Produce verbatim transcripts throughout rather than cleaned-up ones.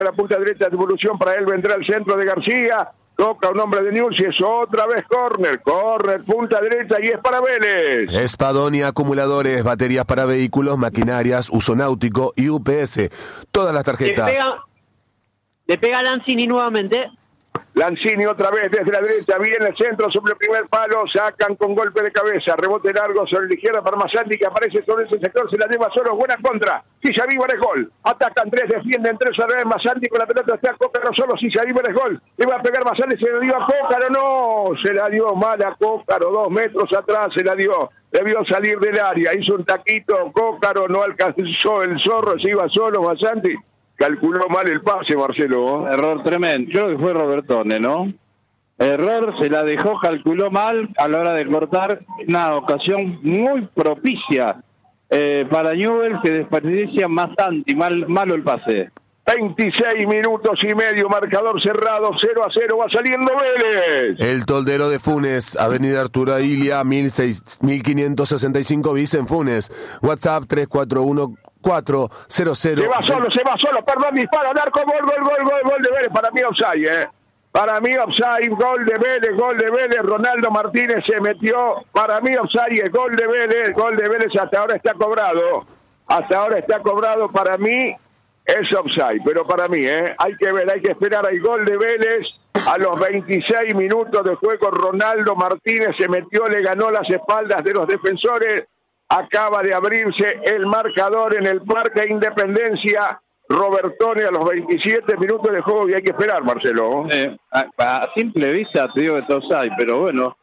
la punta derecha de evolución para él, vendrá el centro de García, toca un hombre de Newell's y es otra vez córner, córner, punta derecha y es para Vélez. Espadoni Acumuladores, baterías para vehículos, maquinarias, uso náutico y U P S. Todas las tarjetas. Le pega, le pega Lanzini nuevamente. Lanzini otra vez desde la derecha, viene el centro sobre el primer palo, sacan con golpe de cabeza, rebote largo sobre la izquierda para Masanti que aparece sobre ese sector, se la lleva solo, buena contra, Silla Víbora es gol, atacan tres, defienden tres, a la vez Masanti con la pelota, está Cócaro solo, Silla Víbora es gol, le va a pegar Masanti, se la dio a Cócaro, no, se la dio mal a Cócaro, dos metros atrás se la dio, debió salir del área, hizo un taquito, Cócaro no alcanzó el zorro, se iba solo Masanti. Calculó mal el pase, Marcelo. Error tremendo. Creo que fue Robertone, ¿no? Error, se la dejó, calculó mal a la hora de cortar. Una ocasión muy propicia eh, para Newell's, que desperdicia más anti, mal, malo el pase. veintiséis minutos y medio, marcador cerrado, cero a cero, va saliendo Vélez. El Toldero de Funes, Avenida Arturo Ilia, mil quinientos sesenta y cinco bis en Funes. WhatsApp tres cuatro uno cuatro cero cero. Se va solo, se va solo, perdón, dispara, arco, gol, gol, gol, gol, gol de Vélez, para mí offside, eh. Para mí offside, gol de Vélez, gol de Vélez, Ronaldo Martínez se metió, para mí offside, gol de Vélez, gol de Vélez, hasta ahora está cobrado, hasta ahora está cobrado, para mí es offside, pero para mí, eh, hay que ver, hay que esperar al gol de Vélez, a los veintiséis minutos de juego, Ronaldo Martínez se metió, le ganó las espaldas de los defensores. Acaba de abrirse el marcador en el Parque Independencia. Robertone a los veintisiete minutos de juego y hay que esperar, Marcelo. Eh, a, a simple vista te digo que está offside, pero bueno,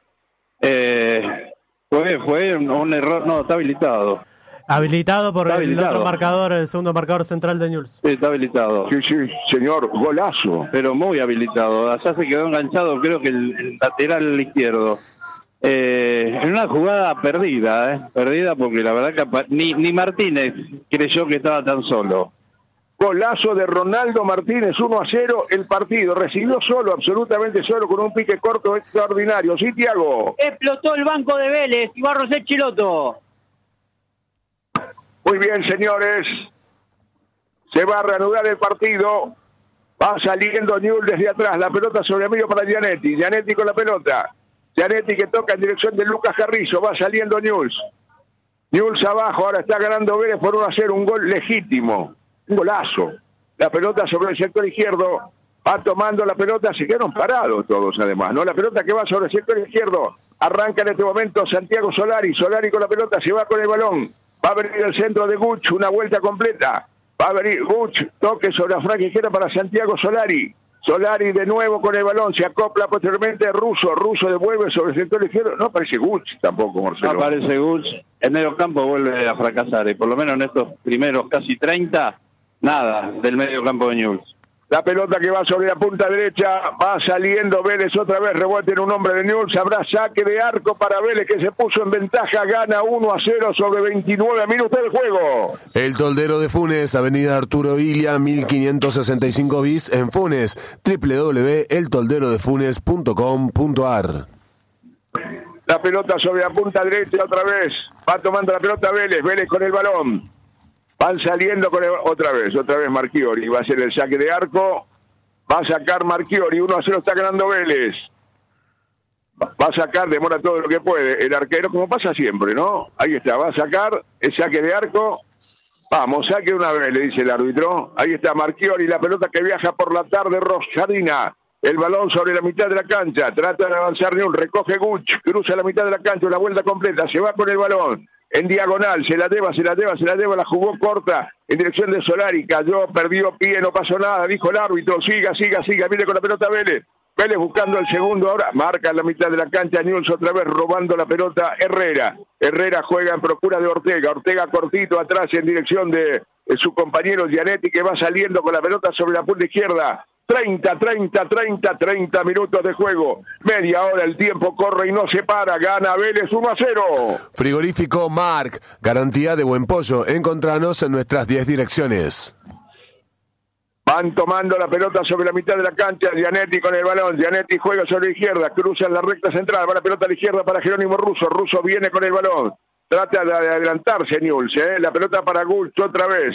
eh, fue, fue un, un error, no, está habilitado. Habilitado por Está el habilitado. otro marcador, el segundo marcador central de Newell's. Sí, está habilitado. Sí, sí, señor, golazo. Pero muy habilitado. Allá se quedó enganchado, creo que el, el lateral izquierdo. Eh, en una jugada perdida, eh, perdida porque la verdad que ni, ni Martínez creyó que estaba tan solo. Golazo de Ronaldo Martínez, uno a cero el partido. Recibió solo, absolutamente solo, con un pique corto extraordinario. Sí, Tiago. Explotó el banco de Vélez, Ibarros Chiloto. Muy bien, señores. Se va a reanudar el partido. Va saliendo Newell's desde atrás. La pelota sobre el medio para Gianetti. Gianetti con la pelota. Gianetti que toca en dirección de Lucas Carrizo. Va saliendo Newell's. Newell's abajo. Ahora está ganando Vélez por uno a cero. Un gol legítimo. Un golazo. La pelota sobre el sector izquierdo. Va tomando la pelota. Se quedaron parados todos además, ¿no? La pelota que va sobre el sector izquierdo. Arranca en este momento Santiago Solari. Solari con la pelota. Se va con el balón. Va a venir el centro de Guch. Una vuelta completa. Va a venir Guch. Toque sobre la franja izquierda para Santiago Solari. Solari de nuevo con el balón, se acopla posteriormente Russo, Russo devuelve sobre el sector izquierdo, no aparece Guch tampoco, Marcelo. No aparece Guch, el medio campo vuelve a fracasar, y por lo menos en estos primeros casi treinta, nada del medio campo de Newell's. La pelota que va sobre la punta derecha, va saliendo Vélez otra vez, rebote en un hombre de Newell's, habrá saque de arco para Vélez que se puso en ventaja, gana uno a cero sobre veintinueve minutos del juego. El Toldero de Funes, Avenida Arturo Ilia, mil quinientos sesenta y cinco bis en Funes, doble u doble u doble u punto el toldero de funes punto com punto a r. La pelota sobre la punta derecha otra vez, va tomando la pelota Vélez, Vélez con el balón. Van saliendo con el, otra vez, otra vez Marchiori. Va a ser el saque de arco. Va a sacar Marchiori. uno a cero está ganando Vélez. Va, va a sacar, demora todo lo que puede. El arquero, como pasa siempre, ¿no? Ahí está, va a sacar el saque de arco. Vamos, saque una vez, le dice el árbitro. Ahí está Marchiori, la pelota que viaja por la tarde, Rosarina. El balón sobre la mitad de la cancha. Trata de avanzar Newell's, recoge Guch. Cruza la mitad de la cancha, una vuelta completa. Se va con el balón. En diagonal, se la lleva, se la lleva, se la lleva, la jugó corta en dirección de Solari, cayó, perdió pie, no pasó nada, dijo el árbitro, siga, siga, siga, viene con la pelota Vélez, Vélez buscando el segundo, ahora marca en la mitad de la cancha, Newell's otra vez robando la pelota, Herrera, Herrera juega en procura de Ortega, Ortega cortito atrás en dirección de, de su compañero Gianetti que va saliendo con la pelota sobre la punta izquierda, treinta, treinta, treinta, treinta minutos de juego. Media hora, el tiempo corre y no se para. Gana Vélez uno a cero. Frigorífico Marc, garantía de buen pollo. Encontranos en nuestras diez direcciones. Van tomando la pelota sobre la mitad de la cancha. Gianetti con el balón. Gianetti juega sobre la izquierda. Cruza en la recta central. Va la pelota a la izquierda para Jerónimo Russo. Russo viene con el balón. Trata de adelantarse Newell's, ¿eh? La pelota para Guch otra vez.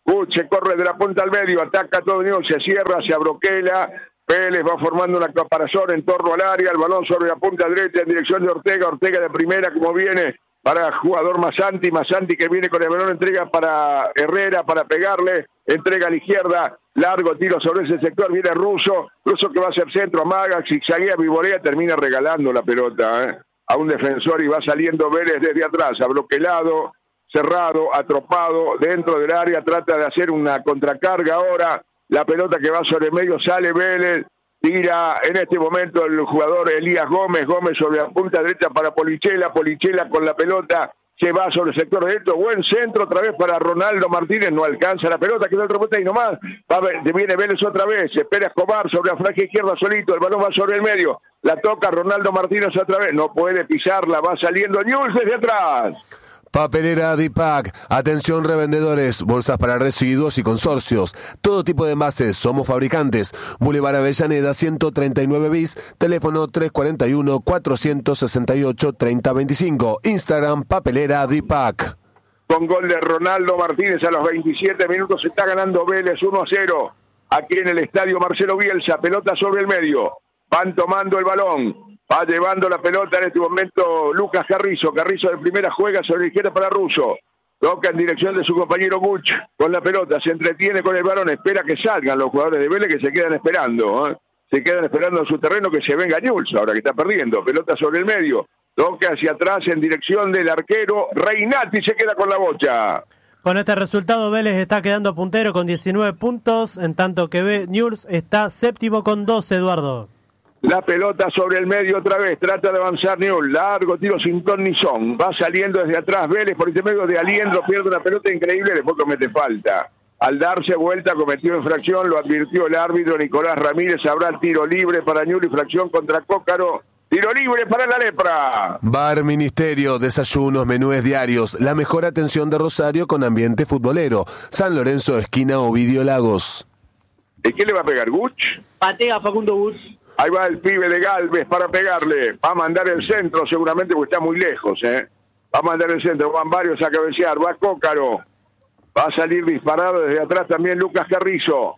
Guch se corre de la punta al medio, ataca todo Newell's, se cierra, se abroquela. Vélez va formando una caparazón en torno al área, el balón sobre la punta derecha en dirección de Ortega, Ortega de primera como viene para el jugador Masanti, Masanti que viene con el balón, entrega para Herrera para pegarle, entrega a la izquierda, largo tiro sobre ese sector, viene Russo, Russo que va a hacer centro, amaga, zigzaguea, vivorea, termina regalando la pelota ¿eh? a un defensor y va saliendo Vélez desde atrás, abroquelado, cerrado, atropado, dentro del área, trata de hacer una contracarga ahora. La pelota que va sobre el medio, sale Vélez, tira en este momento el jugador Elías Gómez, Gómez sobre la punta derecha para Polichela, Polichela con la pelota, se va sobre el sector derecho, buen centro otra vez para Ronaldo Martínez, no alcanza la pelota, quedó el rebote y nomás, va a ver, viene Vélez otra vez, espera Escobar sobre la franja izquierda solito, el balón va sobre el medio, la toca Ronaldo Martínez otra vez, no puede pisarla, va saliendo Newell's desde atrás. Papelera Dipac, atención revendedores, bolsas para residuos y consorcios, todo tipo de envases, somos fabricantes. Boulevard Avellaneda ciento treinta y nueve bis, teléfono tres cuatro uno, cuatro seis ocho, tres cero dos cinco, Instagram Papelera Dipac. Con gol de Ronaldo Martínez a los veintisiete minutos se está ganando Vélez uno a cero, aquí en el estadio Marcelo Bielsa, pelota sobre el medio, van tomando el balón. Va llevando la pelota en este momento Lucas Carrizo. Carrizo de primera juega sobre la izquierda para Russo. Toca en dirección de su compañero Guch con la pelota. Se entretiene con el balón. Espera que salgan los jugadores de Vélez que se quedan esperando. ¿eh? Se quedan esperando en su terreno que se venga Newell's ahora que está perdiendo. Pelota sobre el medio. Toca hacia atrás en dirección del arquero Reinaldi. Se queda con la bocha. Con este resultado Vélez está quedando puntero con diecinueve puntos. En tanto que Newell's está séptimo con doce, Eduardo. La pelota sobre el medio otra vez, trata de avanzar Newell's, largo tiro sin ton ni son, va saliendo desde atrás Vélez por este medio de Aliendro, pierde una pelota increíble, después comete falta. Al darse vuelta cometió infracción, lo advirtió el árbitro Nicolás Ramírez, habrá tiro libre para Newell's, infracción contra Cócaro, tiro libre para la Lepra. Bar Ministerio, desayunos, menúes diarios, la mejor atención de Rosario con ambiente futbolero. San Lorenzo, esquina Ovidio Lagos. ¿Y qué le va a pegar, Guch? Patea Facundo Guch. Ahí va el pibe de Galvez para pegarle. Va a mandar el centro seguramente porque está muy lejos. ¿eh? Va a mandar el centro. Van varios a cabecear. Va Cócaro. Va a salir disparado desde atrás también Lucas Carrizo.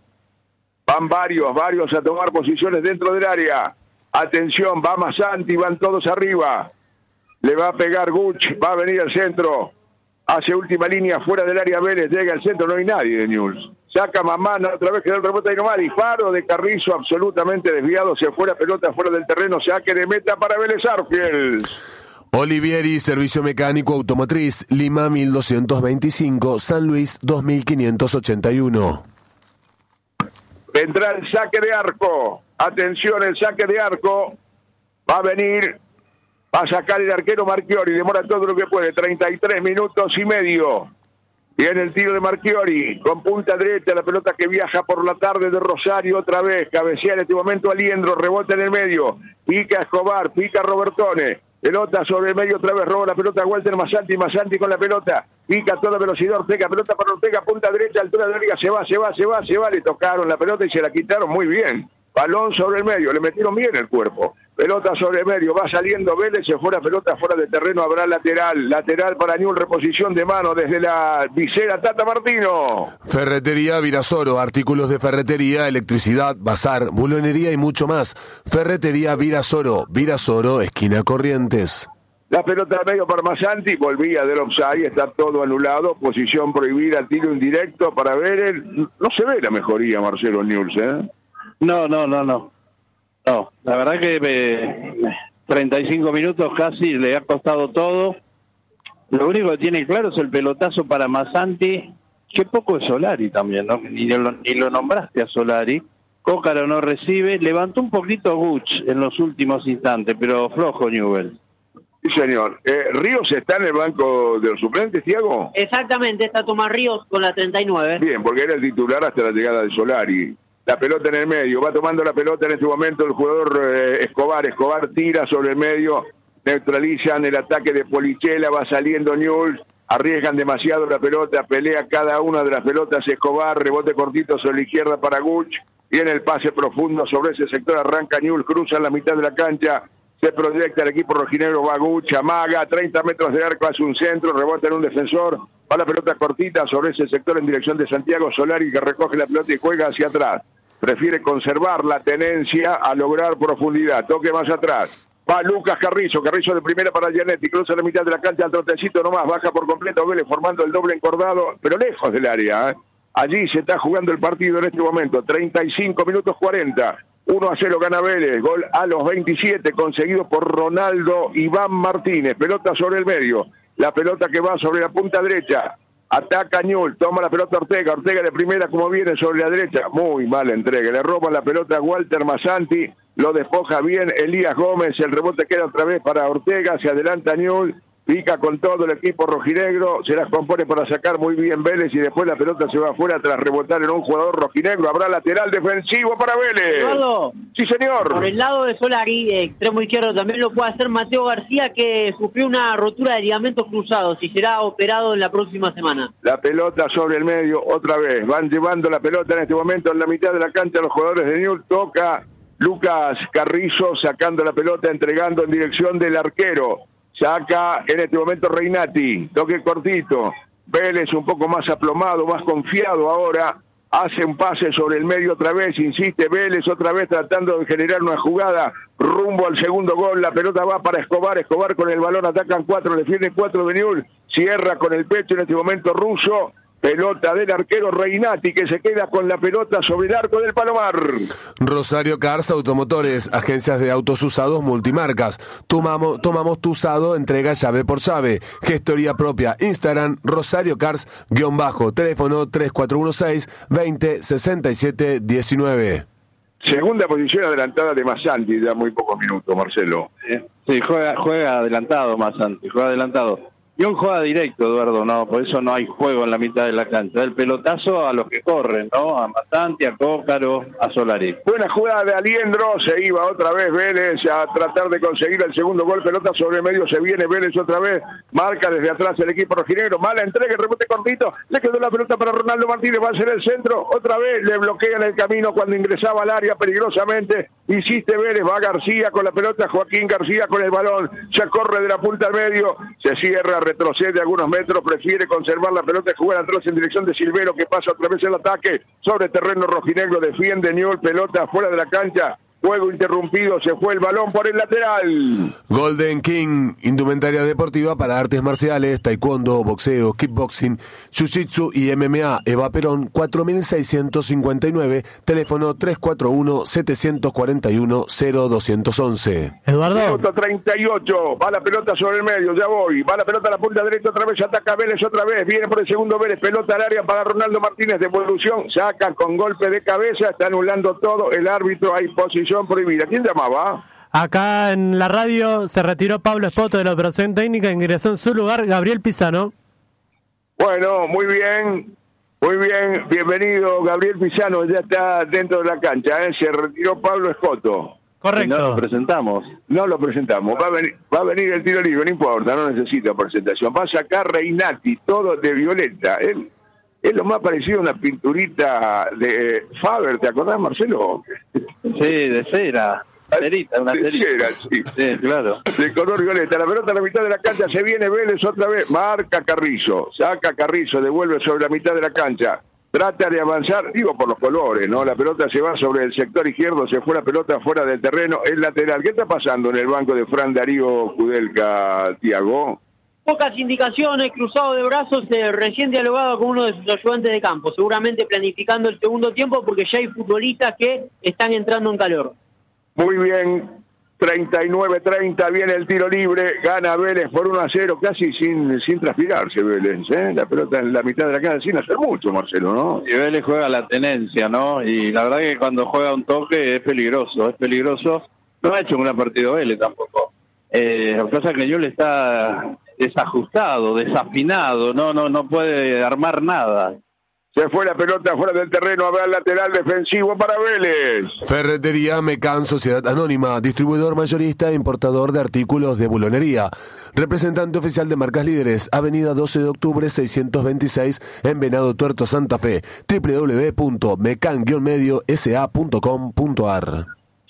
Van varios, varios a tomar posiciones dentro del área. Atención, va Masanti, van todos arriba. Le va a pegar Guch. Va a venir al centro. Hace última línea fuera del área Vélez. Llega al centro. No hay nadie de Newell's. Saca Mamana, otra vez quedó el rebote y nomás, disparo de Carrizo absolutamente desviado, se fue la pelota fuera del terreno, saque de meta para Vélez Arfield. Olivieri, servicio mecánico automotriz, Lima mil doscientos veinticinco, San Luis dos mil quinientos ochenta y uno. Vendrá el saque de arco, atención, el saque de arco, va a venir, va a sacar el arquero Marchiori, demora todo lo que puede, treinta y tres minutos y medio. Viene el tiro de Marchiori, con punta derecha, la pelota que viaja por la tarde de Rosario otra vez, cabecea en este momento Aliendro, rebota en el medio, pica Escobar, pica Robertone, pelota sobre el medio otra vez, roba la pelota Walter Masanti, Masanti con la pelota, pica a toda velocidad Ortega, pelota para Ortega, punta derecha, altura de la liga, se va, se va, se va, se va, le tocaron la pelota y se la quitaron muy bien. Balón sobre el medio, le metieron bien el cuerpo. Pelota sobre el medio, va saliendo Vélez, se fuera pelota fuera de terreno, habrá lateral. Lateral para Newell's, reposición de mano desde la visera Tata Martino. Ferretería Virasoro, artículos de ferretería, electricidad, bazar, bulonería y mucho más. Ferretería Virasoro, Virasoro, esquina Corrientes. La pelota al medio para Masanti, volvía del offside, está todo anulado, posición prohibida, tiro indirecto para Vélez. No se ve la mejoría, Marcelo Newell's, ¿eh? No, no, no, no. No, la verdad que eh, treinta y cinco minutos casi le ha costado todo. Lo único que tiene claro es el pelotazo para Masanti. Qué poco es Solari también, ¿no? Ni lo, ni lo nombraste a Solari. Cócaro no recibe. Levantó un poquito Guch en los últimos instantes, pero flojo Newell's. Sí, señor. Eh, ¿Ríos está en el banco de los suplentes, Thiago? Exactamente, está Tomás Ríos con la treinta y nueve. Bien, porque era el titular hasta la llegada de Solari. La pelota en el medio, va tomando la pelota en este momento el jugador eh, Escobar. Escobar tira sobre el medio, neutralizan el ataque de Polichela, va saliendo Newell's, arriesgan demasiado la pelota, pelea cada una de las pelotas Escobar, rebote cortito sobre la izquierda para Guch, viene el pase profundo sobre ese sector, arranca Newell's, cruza en la mitad de la cancha, Se proyecta el equipo rojinegro, Bagucha, Maga, treinta metros de arco, hace un centro, rebota en un defensor, va la pelota cortita sobre ese sector en dirección de Santiago Solari, que recoge la pelota y juega hacia atrás. Prefiere conservar la tenencia a lograr profundidad. Toque más atrás. Va Lucas Carrizo, Carrizo de primera para Gianetti, cruza la mitad de la cancha al trotecito nomás, baja por completo Vélez formando el doble encordado, pero lejos del área. ¿eh? Allí se está jugando el partido en este momento, treinta y cinco minutos cuarenta. uno a cero gana Vélez, gol a los veintisiete, conseguido por Ronaldo Iván Martínez. Pelota sobre el medio, la pelota que va sobre la punta derecha. Ataca Ñul, toma la pelota Ortega, Ortega de primera como viene sobre la derecha. Muy mala entrega, le roba la pelota a Walter Massanti, lo despoja bien Elías Gómez, el rebote queda otra vez para Ortega, se adelanta Ñul. Pica con todo el equipo rojinegro, se las compone para sacar muy bien Vélez y después la pelota se va afuera tras rebotar en un jugador rojinegro. Habrá lateral defensivo para Vélez. Eduardo, sí, señor. Por el lado de Solari, extremo izquierdo, también lo puede hacer Mateo García, que sufrió una rotura de ligamentos cruzados y será operado en la próxima semana. La pelota sobre el medio otra vez. Van llevando la pelota en este momento en la mitad de la cancha los jugadores de Newell's. Toca Lucas Carrizo sacando la pelota, entregando en dirección del arquero. Saca en este momento Reinati, toque cortito, Vélez un poco más aplomado, más confiado ahora, hace un pase sobre el medio otra vez, insiste Vélez otra vez tratando de generar una jugada rumbo al segundo gol, la pelota va para Escobar, Escobar con el balón, atacan cuatro, defienden cuatro de Newell's, cierra con el pecho en este momento Russo. Pelota del arquero Reinati que se queda con la pelota sobre el arco del Palomar. Rosario Cars Automotores, agencias de autos usados multimarcas. Tomamos, tomamos tu usado, entrega llave por llave. Gestoría propia, Instagram, Rosario Cars, guión bajo, teléfono tres cuatro uno seis, veinte, sesenta y siete, diecinueve. Segunda posición adelantada de Massanti, ya muy pocos minutos, Marcelo. Sí, juega, juega adelantado Massanti, juega adelantado. Y un juega directo, Eduardo, no, por eso no hay juego en la mitad de la cancha. El pelotazo a los que corren, ¿no? A Massanti, a Cócaro, a Solari. Buena jugada de Aliendro, se iba otra vez Vélez a tratar de conseguir el segundo gol. Pelota sobre medio, se viene Vélez otra vez. Marca desde atrás el equipo rojinegro. Mala entrega, el rebote cortito. Le quedó la pelota para Ronaldo Martínez, va a ser el centro. Otra vez le bloquean el camino cuando ingresaba al área peligrosamente. Insiste Vélez, va García con la pelota, Joaquín García con el balón. Se corre de la punta al medio, se cierra, retrocede algunos metros, prefiere conservar la pelota y jugar atrás en dirección de Silvero, que pasa otra vez el ataque sobre terreno rojinegro, defiende Newell's, pelota fuera de la cancha, juego interrumpido, se fue el balón por el lateral. Golden King, indumentaria deportiva para artes marciales, taekwondo, boxeo, kickboxing, jiu-jitsu y M M A. Eva Perón, cuatro mil seiscientos cincuenta y nueve, teléfono tres cuatro uno, siete cuatro uno, cero dos once. Eduardo. Minuto treinta y ocho, va la pelota sobre el medio, ya voy, va la pelota a la punta derecha otra vez, ataca Vélez otra vez, viene por el segundo Vélez, pelota al área para Ronaldo Martínez, devolución, saca con golpe de cabeza, está anulando todo, el árbitro, hay posición prohibida. ¿Quién llamaba? Acá en la radio se retiró Pablo Espoto de la operación técnica, ingresó en su lugar Gabriel Pisano. Bueno, muy bien, muy bien, bienvenido Gabriel Pisano, ya está dentro de la cancha, ¿eh? Se retiró Pablo Espoto. Correcto. No lo presentamos. No lo presentamos, va a venir, va a venir el tiro libre, no importa, no necesita presentación. Va a sacar Reinati, todo de violeta. Él es lo más parecido a una pinturita de Faber, ¿te acordás, Marcelo? Sí, de cera. Cerita, una de cerita. cera, sí. Sí, claro. De color violeta. La pelota a la mitad de la cancha, se viene Vélez otra vez. Marca Carrizo, saca Carrizo, devuelve sobre la mitad de la cancha. Trata de avanzar, digo por los colores, ¿no? La pelota se va sobre el sector izquierdo, se fue la pelota fuera del terreno, el lateral. ¿Qué está pasando en el banco de Fran Darío Kudelka, Tiago? Pocas indicaciones, cruzado de brazos, eh, recién dialogado con uno de sus ayudantes de campo, seguramente planificando el segundo tiempo porque ya hay futbolistas que están entrando en calor. Muy bien, treinta y nueve treinta, viene el tiro libre, gana Vélez por uno a cero, casi sin sin transpirarse Vélez, ¿eh? La pelota en la mitad de la cancha sin hacer mucho, Marcelo, ¿no? Y Vélez juega la tenencia, ¿no? Y la verdad que cuando juega un toque es peligroso, es peligroso. No ha hecho un gran partido Vélez tampoco. Eh, lo que pasa es que Newell's está desajustado, desafinado, no no no puede armar nada. Se fue la pelota fuera del terreno, habrá el lateral defensivo para Vélez. Ferretería Mecan Sociedad Anónima, distribuidor mayorista e importador de artículos de bulonería. Representante oficial de marcas líderes, avenida doce de octubre seiscientos veintiséis en Venado Tuerto, Santa Fe, doble u doble u doble u punto mecan guion medio s a punto com punto a r.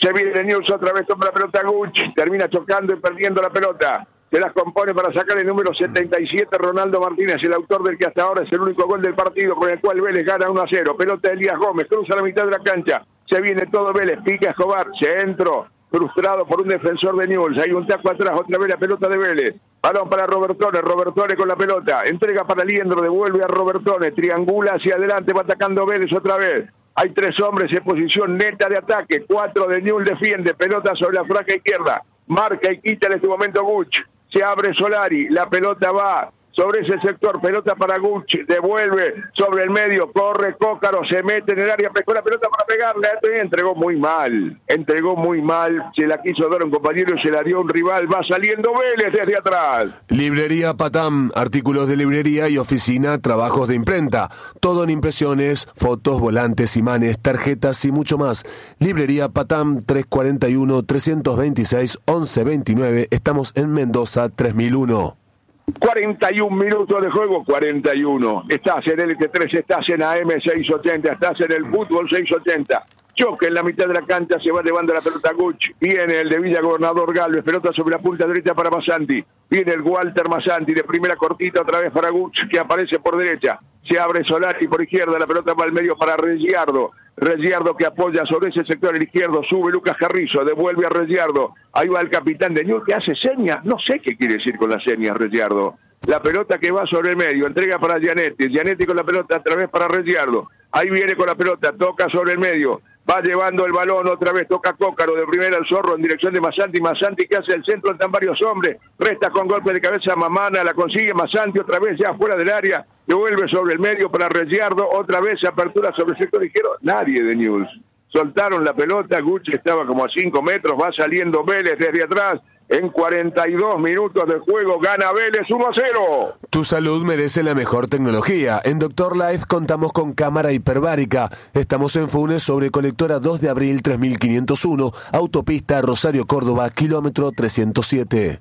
Se viene News otra vez, toma la pelota Gucci, termina chocando y perdiendo la pelota. Se las compone para sacar el número setenta y siete, Ronaldo Martínez, el autor del que hasta ahora es el único gol del partido, con el cual Vélez gana uno a cero. Pelota de Elías Gómez, cruza la mitad de la cancha. Se viene todo Vélez, pica Escobar, centro, frustrado por un defensor de Newell's. Hay un taco atrás, otra vez la pelota de Vélez. Balón para Robertone, Robertone con la pelota. Entrega para Liendro, devuelve a Robertone, triangula hacia adelante, va atacando Vélez otra vez. Hay tres hombres en posición neta de ataque, cuatro de Newell's defiende, pelota sobre la franja izquierda. Marca y quita en este momento Gucci. Se abre Solari, la pelota va sobre ese sector, pelota para Gucci, devuelve sobre el medio, corre Cócaro, se mete en el área, pescó la pelota para pegarle, entregó muy mal, entregó muy mal, se la quiso dar a un compañero y se la dio a un rival, va saliendo Vélez desde atrás. Librería Patam, artículos de librería y oficina, trabajos de imprenta, todo en impresiones, fotos, volantes, imanes, tarjetas y mucho más. Librería Patam, tres cuarenta y uno, trescientos veintiséis, once veintinueve, estamos en Mendoza tres mil uno. cuarenta y un minutos de juego, cuarenta y uno. Estás en L T tres, estás en A M seiscientos ochenta, estás en el fútbol seiscientos ochenta. Choque en la mitad de la cancha, se va llevando la pelota Gucci. Viene el de Villa Gobernador Galvez, pelota sobre la punta derecha para Massanti. Viene el Walter Massanti de primera cortita otra vez para Gucci, que aparece por derecha. Se abre Solari por izquierda, la pelota va al medio para Regiardo. Regiardo que apoya sobre ese sector el izquierdo, sube Lucas Carrizo, devuelve a Regiardo. Ahí va el capitán de Newell's que hace señas, no sé qué quiere decir con las señas Regiardo. La pelota que va sobre el medio, entrega para Gianetti, Gianetti con la pelota otra vez para Regiardo. Ahí viene con la pelota, toca sobre el medio. Va llevando el balón, otra vez toca Cócaro, de primera al Zorro en dirección de Massanti, Massanti que hace el centro, están varios hombres, resta con golpe de cabeza Mamana, la consigue Massanti otra vez ya fuera del área, devuelve sobre el medio para Regiardo, otra vez apertura sobre el sector izquierdo, nadie de Newell's, soltaron la pelota, Gucci estaba como a cinco metros, va saliendo Vélez desde atrás. En cuarenta y dos minutos de juego gana Vélez uno a cero. Tu salud merece la mejor tecnología. En Doctor Life contamos con cámara hiperbárica. Estamos en Funes sobre Colectora dos de abril tres mil quinientos uno, autopista Rosario Córdoba, kilómetro trescientos siete.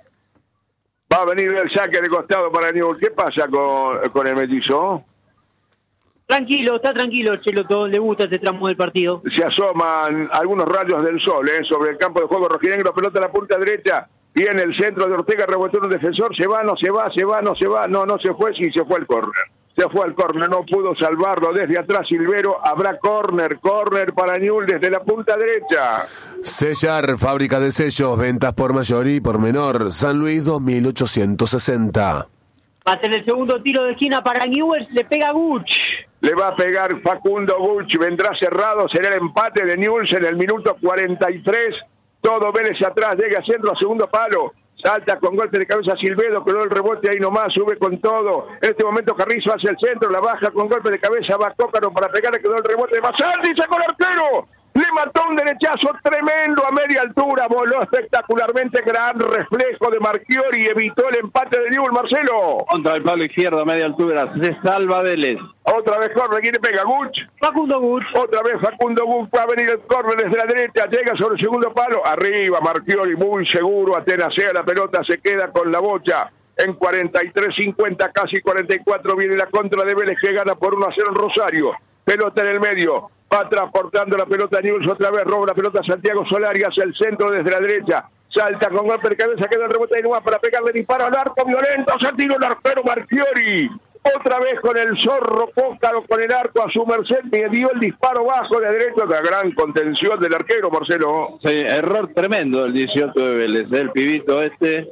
Va a venir el saque de costado para Newell's. ¿Qué pasa con, con el mellizo? Tranquilo, está tranquilo, Cheloto, le gusta este tramo del partido. Se asoman algunos rayos del sol eh, sobre el campo de juego rojinegro, pelota a la punta derecha, viene el centro de Ortega, rebotó un defensor, se va, no se va, se va, no se va, no, no se fue, sí, se fue al córner. Se fue al córner, no pudo salvarlo desde atrás Silvero, habrá córner, córner para Newell's desde la punta derecha. Sellar, fábrica de sellos, ventas por mayor y por menor, San Luis dos mil ochocientos sesenta. Va a ser el segundo tiro de esquina para Newell's, le pega Gucci. Le va a pegar Facundo Gucci, vendrá cerrado, será el empate de Newell's en el minuto cuarenta y tres. Todo Vélez atrás, llega centro a segundo palo. Salta con golpe de cabeza Silvedo, quedó el rebote ahí nomás, sube con todo. En este momento Carrizo hacia el centro, la baja con golpe de cabeza, va Cócaro para pegarle, quedó el rebote de Massanti, sacó el arquero. Le mató un derechazo tremendo a media altura, voló espectacularmente, gran reflejo de Marchiori y evitó el empate de Newell's, Marcelo. Contra el palo izquierdo a media altura, se salva Vélez. Otra vez corre, ¿quién le pega? Gucci. Facundo Gucci. Otra vez Facundo Gucci, va a venir el córner desde la derecha, llega sobre el segundo palo, arriba Marchiori, muy seguro, atenacea la pelota, se queda con la bocha. En cuarenta y tres cincuenta, casi cuarenta y cuatro, viene la contra de Vélez que gana por uno a cero en Rosario. Pelota en el medio, va transportando la pelota Newell's otra vez, roba la pelota Santiago Solari hacia el centro desde la derecha. Salta con golpe de cabeza, queda el rebote y no va para pegarle disparo al arco violento, se tiró el arquero Marchiori. Otra vez con el Zorro Cócaro con el arco a su merced, me dio el disparo bajo de derecha, la gran contención del arquero, Marcelo. Sí, error tremendo el dieciocho de Vélez, el pibito este.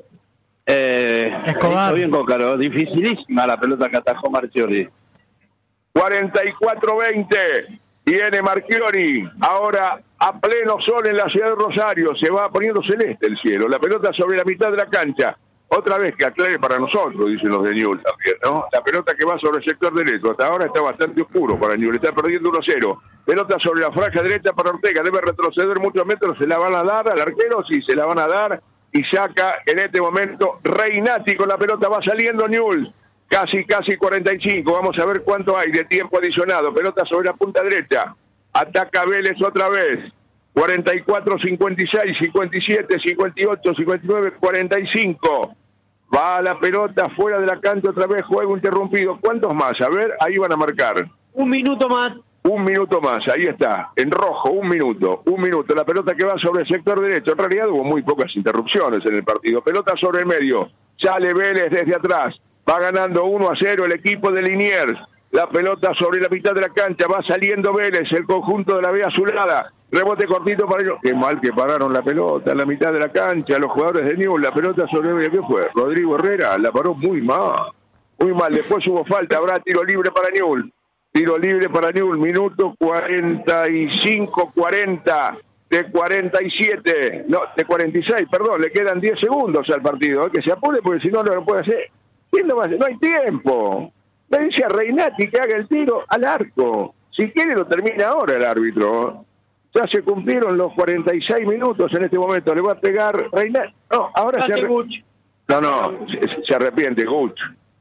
Eh, Escobar. Bien Cócaro, dificilísima la pelota que atajó Marchiori. cuarenta y cuatro veinte, viene Marchiori, ahora a pleno sol en la ciudad de Rosario, se va poniendo celeste el cielo, la pelota sobre la mitad de la cancha, otra vez que aclare para nosotros, dicen los de Newell's también, ¿no? La pelota que va sobre el sector derecho, hasta ahora está bastante oscuro para Newell's, está perdiendo uno a cero, pelota sobre la franja derecha para Ortega, debe retroceder muchos metros, se la van a dar al arquero, sí, se la van a dar, y saca en este momento Reinati con la pelota, va saliendo Newell's. Casi, casi cuarenta y cinco. Vamos a ver cuánto hay de tiempo adicionado. Pelota sobre la punta derecha. Ataca Vélez otra vez. cuarenta y cuatro, cincuenta y seis, cincuenta y siete, cincuenta y ocho, cincuenta y nueve, cuarenta y cinco. Va la pelota fuera de la cancha otra vez. Juego interrumpido. ¿Cuántos más? A ver, ahí van a marcar. Un minuto más. Un minuto más, ahí está, en rojo, un minuto, un minuto. La pelota que va sobre el sector derecho. En realidad hubo muy pocas interrupciones en el partido. Pelota sobre el medio, sale Vélez desde atrás. Va ganando uno a cero el equipo de Liniers. La pelota sobre la mitad de la cancha, va saliendo Vélez, el conjunto de la B azulada. Rebote cortito para ellos. Qué mal que pararon la pelota en la mitad de la cancha. Los jugadores de Newell's, la pelota sobre Vélez, ¿qué fue? Rodrigo Herrera, la paró muy mal. Muy mal, después hubo falta, habrá tiro libre para Newell's. Tiro libre para Newell's, minuto cuarenta y cinco cuarenta de cuarenta y siete, no, de cuarenta y seis, perdón, le quedan diez segundos al partido, ¿eh? Que se apure porque si no, no lo puede hacer. ¿Quién lo va a hacer? No hay tiempo. Le dice a Reinati que haga el tiro al arco. Si quiere lo termina ahora el árbitro. Ya se cumplieron los cuarenta y seis minutos en este momento. Le va a pegar Reinati. No, ahora se arrepiente. No, no, se, se arrepiente Guch.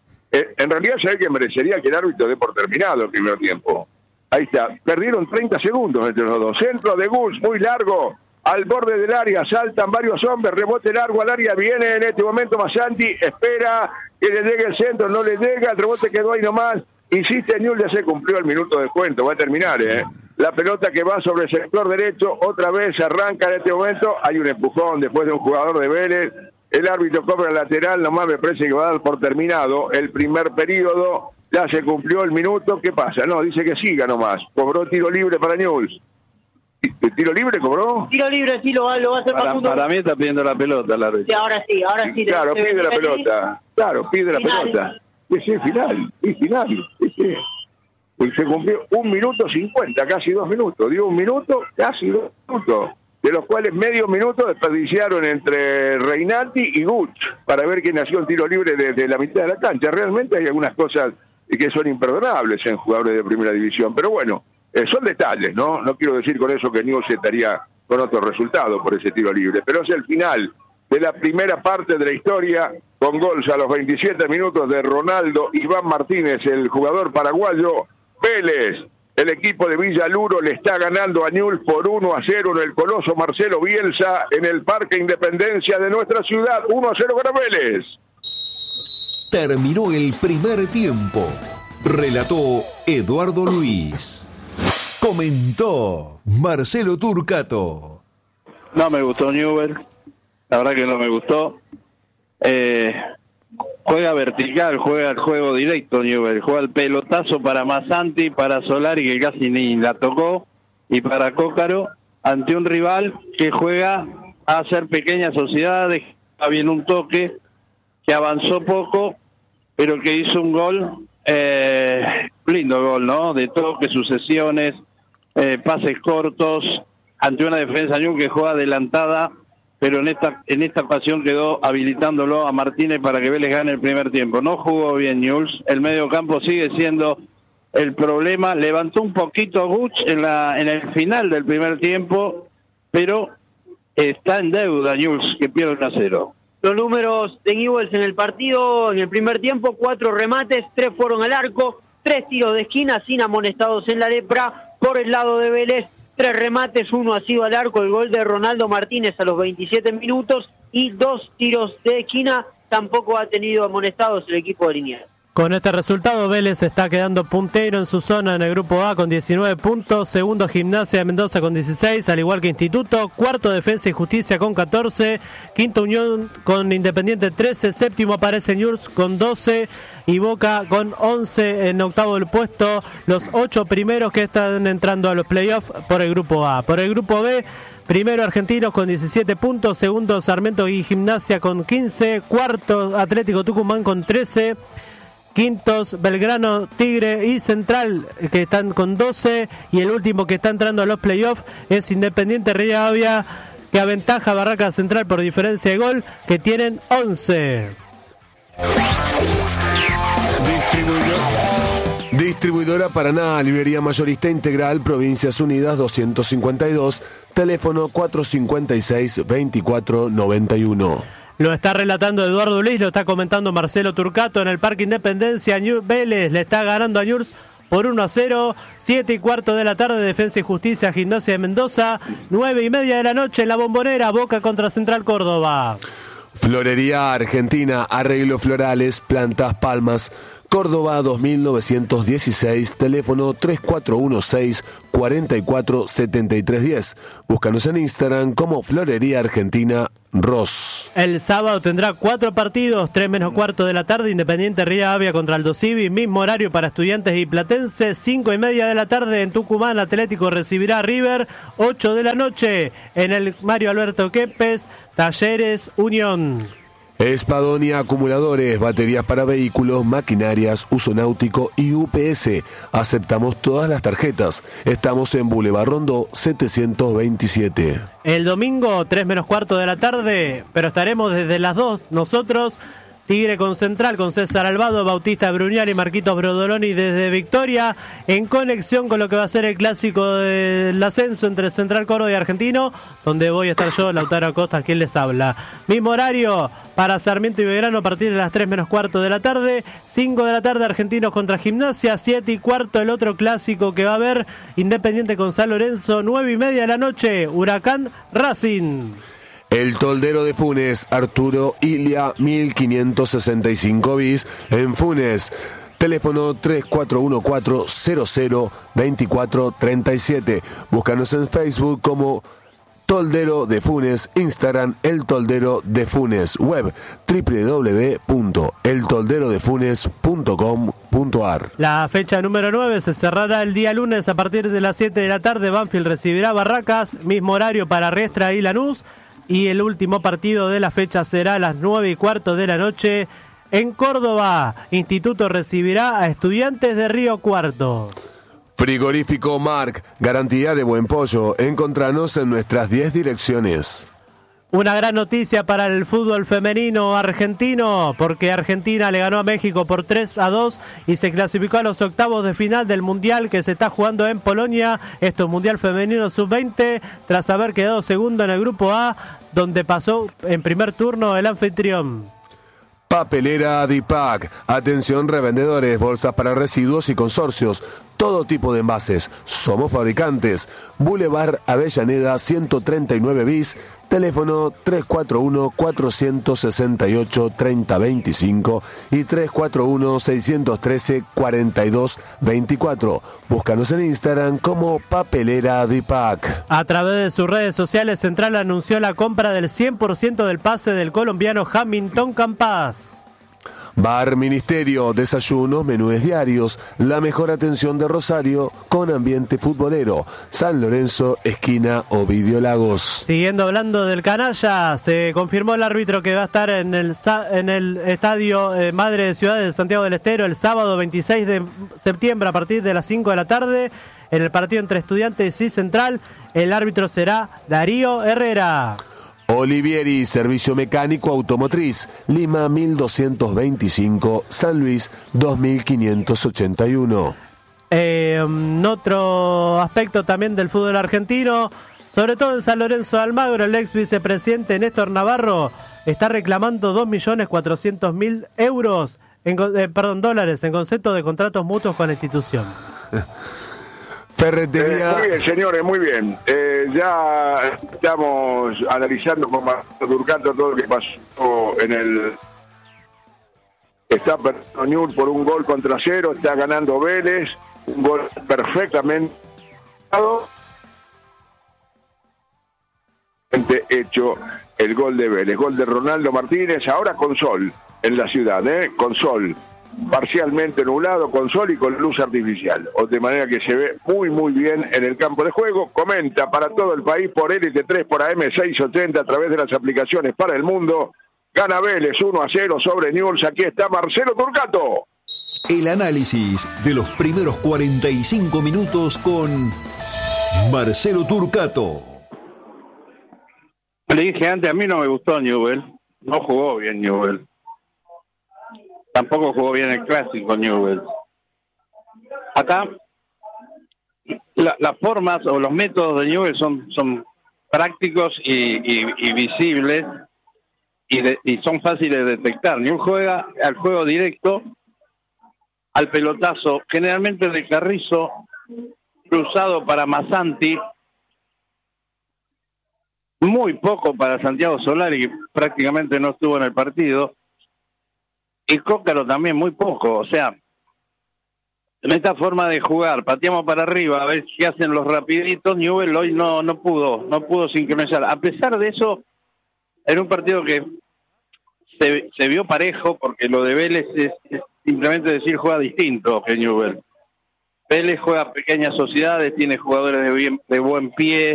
En realidad se ve que merecería que el árbitro dé por terminado el primer tiempo. Ahí está, perdieron treinta segundos entre los dos. Centro de Guch, muy largo, al borde del área, saltan varios hombres, rebote largo al área, viene en este momento Masanti, espera que le llegue el centro, no le llega, el rebote quedó ahí nomás. Insiste Newell's, ya se cumplió el minuto de descuento, va a terminar, ¿eh? La pelota que va sobre el sector derecho, otra vez arranca en este momento, hay un empujón después de un jugador de Vélez. El árbitro cobra el lateral, nomás me parece que va a dar por terminado el primer periodo, ya se cumplió el minuto, ¿qué pasa? No, dice que siga nomás, cobró tiro libre para Newell's. ¿Tiro libre cobró? Tiro libre, sí, lo va, lo va a hacer para, Facundo. Para mí está pidiendo la pelota el árbitro. Sí, ahora sí, ahora sí. Claro, pide la pelota, claro, pide la pelota. Sí, sí, final, sí, final, sí, sí. Y se cumplió un minuto cincuenta, casi dos minutos, digo un minuto, casi dos minutos. De los cuales medio minuto desperdiciaron entre Reinati y Guch para ver quién nació el tiro libre desde la mitad de la cancha. Realmente hay algunas cosas que son imperdonables en jugadores de primera división, pero bueno, eh, son detalles, ¿no? No quiero decir con eso que Newell's estaría con otro resultado por ese tiro libre, pero es el final de la primera parte de la historia, con goles a los veintisiete minutos de Ronaldo Iván Martínez, el jugador paraguayo. Vélez, el equipo de Villaluro, le está ganando a Newell's por uno a cero en el Coloso Marcelo Bielsa, en el Parque Independencia de nuestra ciudad. uno a cero para Vélez. Terminó el primer tiempo. Relató Eduardo Luis. Comentó Marcelo Turcato. No me gustó Newell's, la verdad que no me gustó. Eh, juega vertical, juega el juego directo Newell's, juega el pelotazo para Masanti, para Solari, que casi ni la tocó, y para Cócaro, ante un rival que juega a hacer pequeñas sociedades, está bien un toque, que avanzó poco, pero que hizo un gol, eh, lindo gol, ¿no? De toque, sucesiones, eh, pases cortos, ante una defensa Newell's que juega adelantada, pero en esta en esta ocasión quedó habilitándolo a Martínez para que Vélez gane el primer tiempo. No jugó bien Newell's, el medio campo sigue siendo el problema, levantó un poquito Guch en la en el final del primer tiempo, pero está en deuda Newell's, que pierde uno a cero. Los números de Newell's en el partido, en el primer tiempo, cuatro remates, tres fueron al arco, tres tiros de esquina sin amonestados en la lepra. Por el lado de Vélez, tres remates, uno ha sido al arco, el gol de Ronaldo Martínez a los veintisiete minutos, y dos tiros de esquina. Tampoco ha tenido amonestados el equipo de Liniers. Con este resultado, Vélez está quedando puntero en su zona en el grupo A con diecinueve puntos, segundo Gimnasia de Mendoza con dieciséis, al igual que Instituto, cuarto Defensa y Justicia con catorce, quinto Unión con Independiente trece, séptimo aparece Newell's con doce y Boca con once en octavo del puesto, los ocho primeros que están entrando a los playoffs por el grupo A. Por el grupo B, primero Argentinos con diecisiete puntos, segundo Sarmiento y Gimnasia con quince, cuarto Atlético Tucumán con trece, quintos Belgrano, Tigre y Central, que están con doce, y el último que está entrando a los playoffs es Independiente Rivadavia, que aventaja a Barraca Central por diferencia de gol, que tienen once. Distribuidora Paraná, librería mayorista integral, Provincias Unidas doscientos cincuenta y dos, teléfono cuatro cinco seis, veinticuatro noventa y uno. Lo está relatando Eduardo Luis, lo está comentando Marcelo Turcato en el Parque Independencia. New Vélez le está ganando a Newell's por uno a cero, siete y cuarto de la tarde, Defensa y Justicia, Gimnasia de Mendoza, nueve y media de la noche en La Bombonera, Boca contra Central Córdoba. Florería Argentina, arreglos florales, plantas, palmas, Córdoba dos mil novecientos dieciséis, teléfono tres cuatro uno seis, cuatro cuatro siete tres uno cero. Búscanos en Instagram como Florería Argentina Ross. El sábado tendrá cuatro partidos, tres menos cuarto de la tarde, Independiente Rivadavia contra Aldo Civi, mismo horario para Estudiantes y Platense, cinco y media de la tarde en Tucumán, Atlético recibirá a River, ocho de la noche en el Mario Alberto Kempes, Talleres Unión. Espadonia Acumuladores, baterías para vehículos, maquinarias, uso náutico y U P S. Aceptamos todas las tarjetas. Estamos en Boulevard Rondó setecientos veintisiete. El domingo, tres menos cuarto de la tarde, pero estaremos desde las dos nosotros. Tigre con Central, con César Albado, Bautista Bruñal y Marquitos Brodoloni desde Victoria, en conexión con lo que va a ser el clásico del ascenso entre Central Córdoba y Argentino, donde voy a estar yo, Lautaro Acosta, quien les habla. Mismo horario para Sarmiento y Belgrano a partir de las tres menos cuarto de la tarde, cinco de la tarde Argentinos contra Gimnasia, siete y cuarto el otro clásico que va a haber, Independiente con San Lorenzo, nueve y media de la noche, Huracán Racing. El Toldero de Funes, Arturo Ilia mil quinientos sesenta y cinco bis en Funes. Teléfono tres cuatro uno cuatro cero cero dos cuatro tres siete. Búscanos en Facebook como Toldero de Funes, Instagram El Toldero de Funes, web doble u doble u doble u punto el toldero de funes punto com punto a r. La fecha número nueve se cerrará el día lunes a partir de las siete de la tarde. Banfield recibirá Barracas, mismo horario para Riestra y Lanús. Y el último partido de la fecha será a las nueve y cuarto de la noche en Córdoba. Instituto recibirá a Estudiantes de Río Cuarto. Frigorífico Marc, garantía de buen pollo. Encontranos en nuestras diez direcciones. Una gran noticia para el fútbol femenino argentino, porque Argentina le ganó a México por tres a dos y se clasificó a los octavos de final del Mundial que se está jugando en Polonia. Esto es Mundial Femenino sub veinte, tras haber quedado segundo en el Grupo A, donde pasó en primer turno el anfitrión. Papelera Dipac, atención revendedores, bolsas para residuos y consorcios, todo tipo de envases. Somos fabricantes. Boulevard Avellaneda ciento treinta y nueve bis, teléfono tres cuatro uno cuatro seis ocho tres cero dos cinco y tres cuatro uno seis uno tres cuatro dos dos cuatro. Búscanos en Instagram como Papelera Dipac. A través de sus redes sociales, Central anunció la compra del cien por ciento del pase del colombiano Hamilton Campas. Bar Ministerio, desayunos, menúes diarios, la mejor atención de Rosario con ambiente futbolero. San Lorenzo, esquina Ovidio Lagos. Siguiendo hablando del canalla, se confirmó el árbitro que va a estar en el, en el estadio eh, Madre de Ciudad de Santiago del Estero el sábado veintiséis de septiembre a partir de las cinco de la tarde en el partido entre Estudiantes y Central. El árbitro será Darío Herrera. Olivieri, servicio mecánico automotriz, Lima mil doscientos veinticinco, San Luis dos mil quinientos ochenta y uno. Eh, otro aspecto también del fútbol argentino, sobre todo en San Lorenzo de Almagro, el ex vicepresidente Néstor Navarro está reclamando dos millones cuatrocientos mil euros, en, eh, perdón, dólares en concepto de contratos mutuos con la institución. Ferretería. Eh, muy bien, señores, muy bien. Eh, ya estamos analizando con Marcelo Turcato todo lo que pasó en el... Está perdiendo Newell's por un gol contra cero, está ganando Vélez, un gol perfectamente hecho el gol de Vélez, gol de Ronaldo Martínez, ahora con sol en la ciudad, ¿eh? Con sol. Parcialmente nublado, con sol y con luz artificial, o de manera que se ve muy muy bien en el campo de juego. Comenta para todo el país por L T tres, por A M seiscientos ochenta, a través de las aplicaciones para el mundo. Gana Vélez uno a cero sobre Newell's. Aquí está Marcelo Turcato. El análisis de los primeros cuarenta y cinco minutos con Marcelo Turcato. Le dije antes, a mí no me gustó Newell's, no jugó bien Newell's. Tampoco jugó bien el clásico Newell's. Acá la, las formas o los métodos de Newell's son, son prácticos y, y, y visibles y, de, y son fáciles de detectar. Newell's juega al juego directo, al pelotazo, generalmente de Carrizo, cruzado para Masanti, muy poco para Santiago Solari, que prácticamente no estuvo en el partido. Y Cócaro también muy poco, o sea, en esta forma de jugar, pateamos para arriba, a ver qué hacen los rapiditos, Newell hoy no, no pudo, no pudo sincronizar. A pesar de eso, era un partido que se, se vio parejo, porque lo de Vélez es, es simplemente decir juega distinto que Newell. Vélez juega pequeñas sociedades, tiene jugadores de, bien, de buen pie,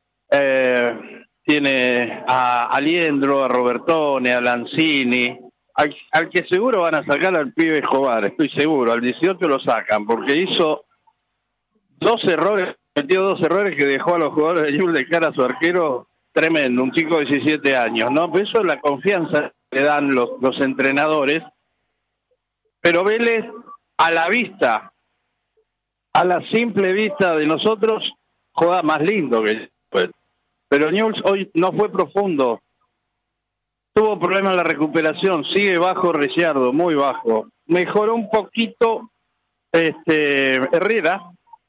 eh, tiene a Aliendro, a Robertone, a Lanzini, al, al que seguro van a sacar al pibe Escobar, estoy seguro, al dieciocho lo sacan, porque hizo dos errores, metió dos errores que dejó a los jugadores de Newell de cara a su arquero tremendo, un chico de diecisiete años, ¿no? Pero eso es la confianza que dan los, los entrenadores, pero Vélez, a la vista, a la simple vista de nosotros, juega más lindo que pues. Pero Newell's hoy no fue profundo. Tuvo problemas en la recuperación, sigue bajo Ricciardo, muy bajo. Mejoró un poquito este Herrera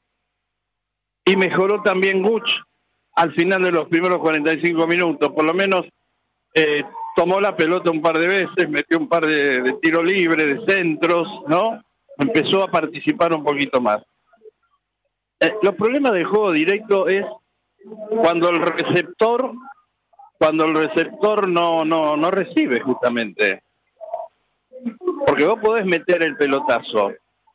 y mejoró también Guch al final de los primeros cuarenta y cinco minutos. Por lo menos eh, tomó la pelota un par de veces, metió un par de, de tiro libre, de centros, ¿no? Empezó a participar un poquito más. Eh, los problemas del juego directo es cuando el receptor cuando el receptor no no no recibe, justamente, porque vos podés meter el pelotazo,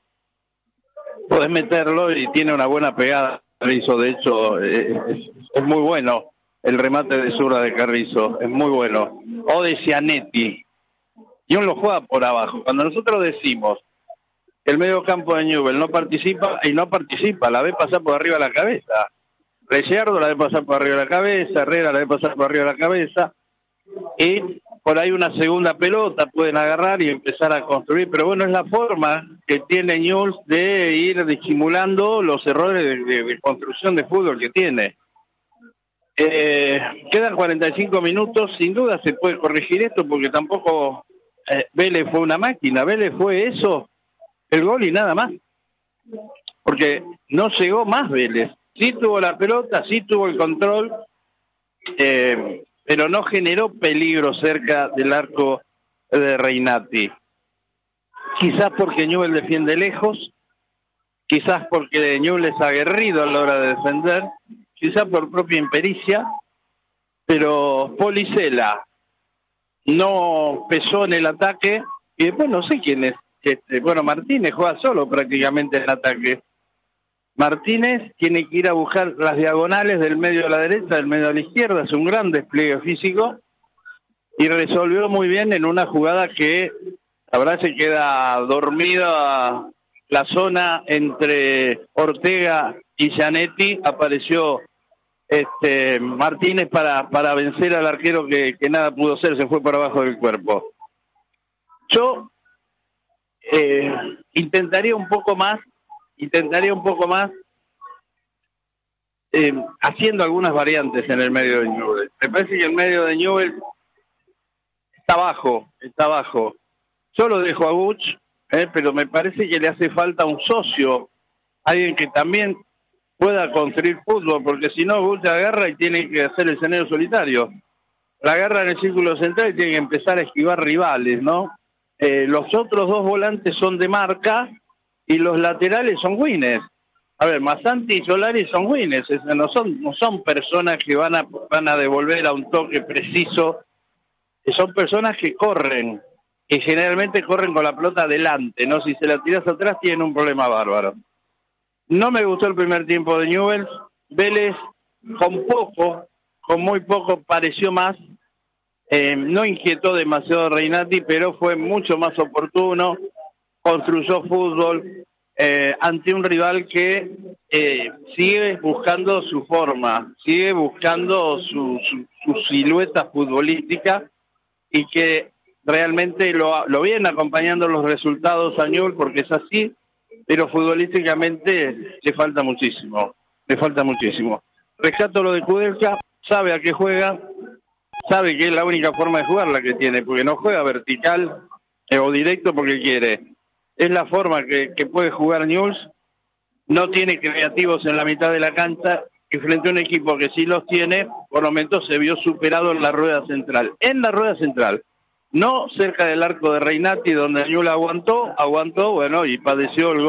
podés meterlo y tiene una buena pegada Carrizo. De hecho es, es muy bueno el remate de zurda de Carrizo, es muy bueno, o de Cianetti, y uno lo juega por abajo. Cuando nosotros decimos que el medio campo de Newell no participa, y no participa, la ve pasar por arriba de la cabeza. Ricciardo la ve pasar por arriba de la cabeza, Herrera la ve pasar por arriba de la cabeza, y por ahí una segunda pelota pueden agarrar y empezar a construir, pero bueno, es la forma que tiene Newell's de ir disimulando los errores de, de, de construcción de fútbol que tiene. Eh, quedan cuarenta y cinco minutos, sin duda se puede corregir esto, porque tampoco eh, Vélez fue una máquina, Vélez fue eso, el gol y nada más, porque no llegó más Vélez. Sí tuvo la pelota, sí tuvo el control, eh, pero no generó peligro cerca del arco de Reinati. Quizás porque Newell defiende lejos, quizás porque Newell es aguerrido a la hora de defender, quizás por propia impericia, pero Policella no pesó en el ataque, y después no sé quién es. Este, bueno, Martínez juega solo prácticamente en el ataque. Martínez tiene que ir a buscar las diagonales del medio a la derecha, del medio a la izquierda, es un gran despliegue físico, y resolvió muy bien en una jugada que, la verdad, se queda dormida la zona entre Ortega y Gianetti. Apareció este Martínez para, para vencer al arquero que, que nada pudo hacer, se fue por abajo del cuerpo. Yo eh, intentaría un poco más Intentaría un poco más eh, haciendo algunas variantes en el medio de Newell. Me parece que el medio de Newell está bajo, está bajo. Yo lo dejo a Guch, eh, pero me parece que le hace falta un socio, alguien que también pueda construir fútbol, porque si no Guch agarra y tiene que hacer el escenario solitario. La agarra en el círculo central y tiene que empezar a esquivar rivales, ¿no? Eh, los otros dos volantes son de marca, y los laterales son winners. A ver, Masanti y Solari son winners, no son no son personas que van a van a devolver a un toque preciso, son personas que corren, y generalmente corren con la pelota adelante, ¿no? Si se la tiras atrás tienen un problema bárbaro. No me gustó el primer tiempo de Newell's. Vélez con poco, con muy poco pareció más, eh, no inquietó demasiado a Reinati, pero fue mucho más oportuno, construyó fútbol eh, ante un rival que eh, sigue buscando su forma, sigue buscando su, su, su silueta futbolística, y que realmente lo, lo vienen acompañando los resultados a Newell, porque es así, pero futbolísticamente le falta muchísimo, le falta muchísimo. Rescato lo de Kudelka, sabe a qué juega, sabe que es la única forma de jugar la que tiene, porque no juega vertical eh, o directo porque quiere. Es la forma que, que puede jugar Newell's, no tiene creativos en la mitad de la cancha, y frente a un equipo que sí los tiene, por lo menos se vio superado en la rueda central. En la rueda central, no cerca del arco de Reinati, donde Newell aguantó, aguantó, bueno, y padeció el gol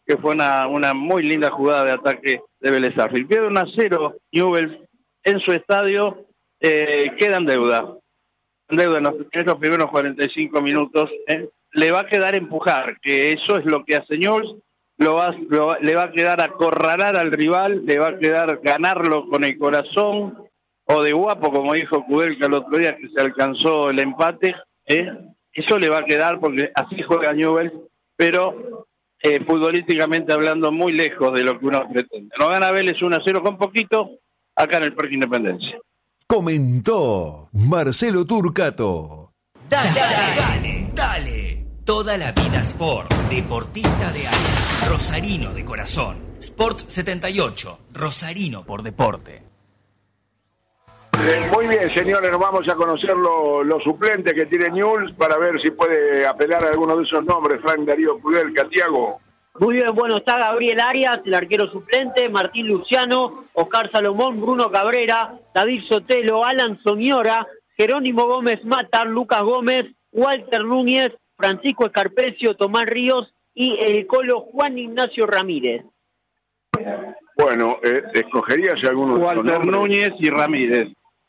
que fue una, una muy linda jugada de ataque de Vélez Sarsfield. Pierde uno a cero Newell's en su estadio, eh, queda en deuda. En deuda en los, en los primeros cuarenta y cinco minutos. Eh, le va a quedar empujar, que eso es lo que hace Newell's. Lo va, lo, le va a quedar acorralar al rival, le va a quedar ganarlo con el corazón, o de guapo, como dijo Kudelka el otro día, que se alcanzó el empate. ¿eh? Eso le va a quedar porque así juega Newell's, pero eh, futbolísticamente hablando muy lejos de lo que uno pretende. No gana Vélez uno a cero con poquito acá en el Parque Independencia. Comentó Marcelo Turcato. Dale, dale, dale, dale. Toda la vida Sport. Deportista de alma. Rosarino de corazón. Sport setenta y ocho. Rosarino por deporte. Eh, muy bien, señores, nos vamos a conocer los lo suplentes que tiene Newell's para ver si puede apelar a alguno de esos nombres. Frank Darío Kudelka, Tiago. Muy bien, bueno, está Gabriel Arias, el arquero suplente, Martín Luciano, Oscar Salomón, Bruno Cabrera, David Sotelo, Alan Soñora, Jerónimo Gómez Matar, Lucas Gómez, Walter Núñez, Francisco Escarpecio, Tomás Ríos y el colo Juan Ignacio Ramírez. Bueno, eh, ¿escogerías alguno de esos Walter nombres? Núñez y Ramírez.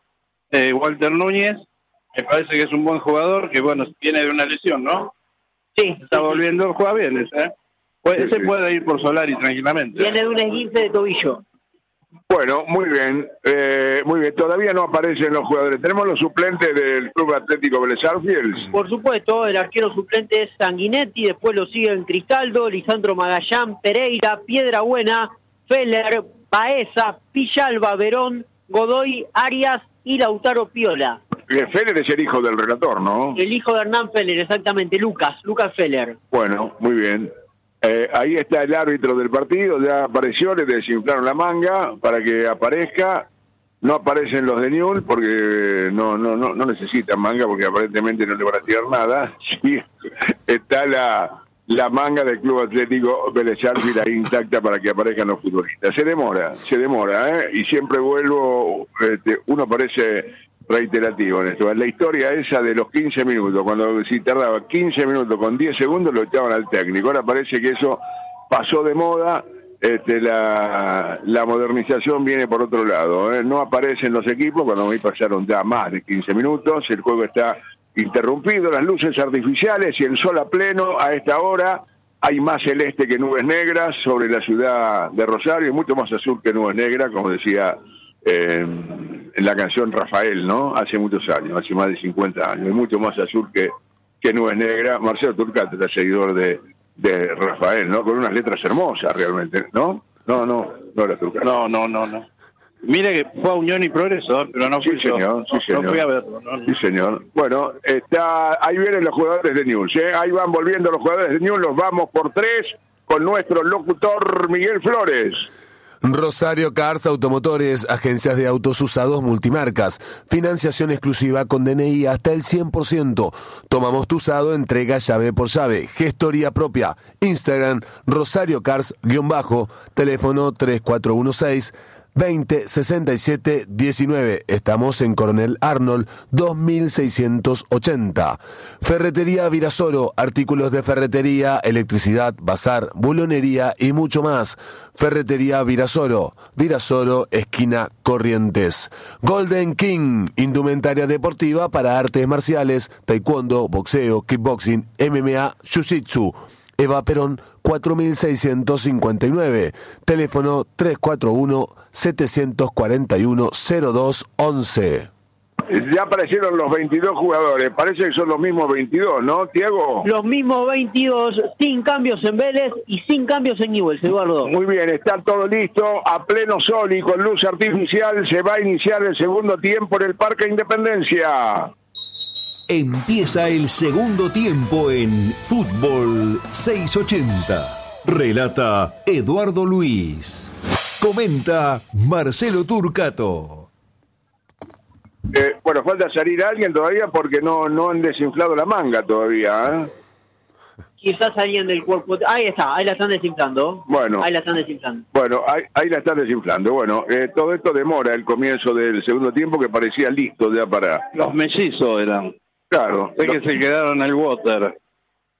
Eh, Walter Núñez, me parece que es un buen jugador, que bueno, viene de una lesión, ¿no? Sí. Está volviendo, juega bien ese, ¿eh? Pues, Sí, ese sí. puede ir por Solari tranquilamente. Viene de un esguince de tobillo. Bueno, muy bien, eh, muy bien. Todavía no aparecen los jugadores. Tenemos los suplentes del Club Atlético Vélez Sarsfield. Por supuesto, el arquero suplente es Sanguinetti, después lo siguen Cristaldo, Lisandro Magallán, Pereira, Piedrabuena, Feller, Baeza, Villalba, Verón, Godoy, Arias y Lautaro Piola. Eh, Feller es el hijo del relator, ¿no? El hijo de Hernán Feller, exactamente, Lucas, Lucas Feller. Bueno, muy bien. Eh, ahí está el árbitro del partido, ya apareció, le desinflaron la manga para que aparezca. No aparecen los de Newell's porque no no no no necesitan manga porque aparentemente no le van a tirar nada. Sí, está la, la manga del Club Atlético Vélez Sarsfield ahí intacta para que aparezcan los futbolistas. Se demora, se demora, ¿eh? Y siempre vuelvo, este, uno parece reiterativo en esto. La historia esa de los quince minutos, cuando si tardaba quince minutos con diez segundos lo echaban al técnico. Ahora parece que eso pasó de moda. Este, la, la modernización viene por otro lado, ¿eh? No aparecen los equipos cuando hoy pasaron ya más de quince minutos, el juego está interrumpido, las luces artificiales y el sol a pleno a esta hora. Hay más celeste que nubes negras sobre la ciudad de Rosario y mucho más azul que nubes negras, como decía eh, en la canción Rafael, ¿no? Hace muchos años, hace más de cincuenta años, y mucho más azul que, que nubes negras. Marcelo Turcato era seguidor de, de Rafael, ¿no? Con unas letras hermosas realmente, ¿no? No, no, no era Turcato. No, no, no, no. Mire que fue a Unión y Progreso, pero no Sí, fui yo. señor, sí, No, señor. no fui a verlo. No, no. Sí, señor. Bueno, está, ahí vienen los jugadores de Newell's, ¿eh? Ahí van volviendo los jugadores de Newell's, los vamos por tres con nuestro locutor Miguel Flores. Rosario Cars Automotores, agencias de autos usados multimarcas, financiación exclusiva con D N I hasta el cien por ciento. Tomamos tu usado, entrega llave por llave, gestoría propia, Instagram Rosario Cars-bajo, teléfono tres cuatro uno seis, veinte sesenta y siete diecinueve. Estamos en Coronel Arnold dos mil seiscientos ochenta. Ferretería Virasoro, artículos de ferretería, electricidad, bazar, bulonería y mucho más. Ferretería Virasoro, Virasoro, esquina Corrientes. Golden King, indumentaria deportiva para artes marciales, taekwondo, boxeo, kickboxing, M M A, jiu-jitsu. Eva Perón cuatro mil seiscientos cincuenta y nueve, teléfono tres cuatro uno, siete cuatro uno, cero dos once. Ya aparecieron los veintidós jugadores, parece que son los mismos veintidós, ¿no, Tiago? Los mismos veintidós, sin cambios en Vélez y sin cambios en Newell's, Eduardo. Muy bien, está todo listo, a pleno sol y con luz artificial se va a iniciar el segundo tiempo en el Parque Independencia. Empieza el segundo tiempo en Fútbol seiscientos ochenta. Relata Eduardo Luis. Comenta Marcelo Turcato. Eh, bueno, falta salir alguien todavía porque no no han desinflado la manga todavía, ¿eh? Quizás alguien del cuerpo... Ahí está, ahí la están desinflando. Bueno. Ahí la están desinflando. Bueno, ahí, ahí la están desinflando. Bueno, eh, todo esto demora el comienzo del segundo tiempo que parecía listo ya para... Los mellizos eran. Claro. Sé que se quedaron en el water.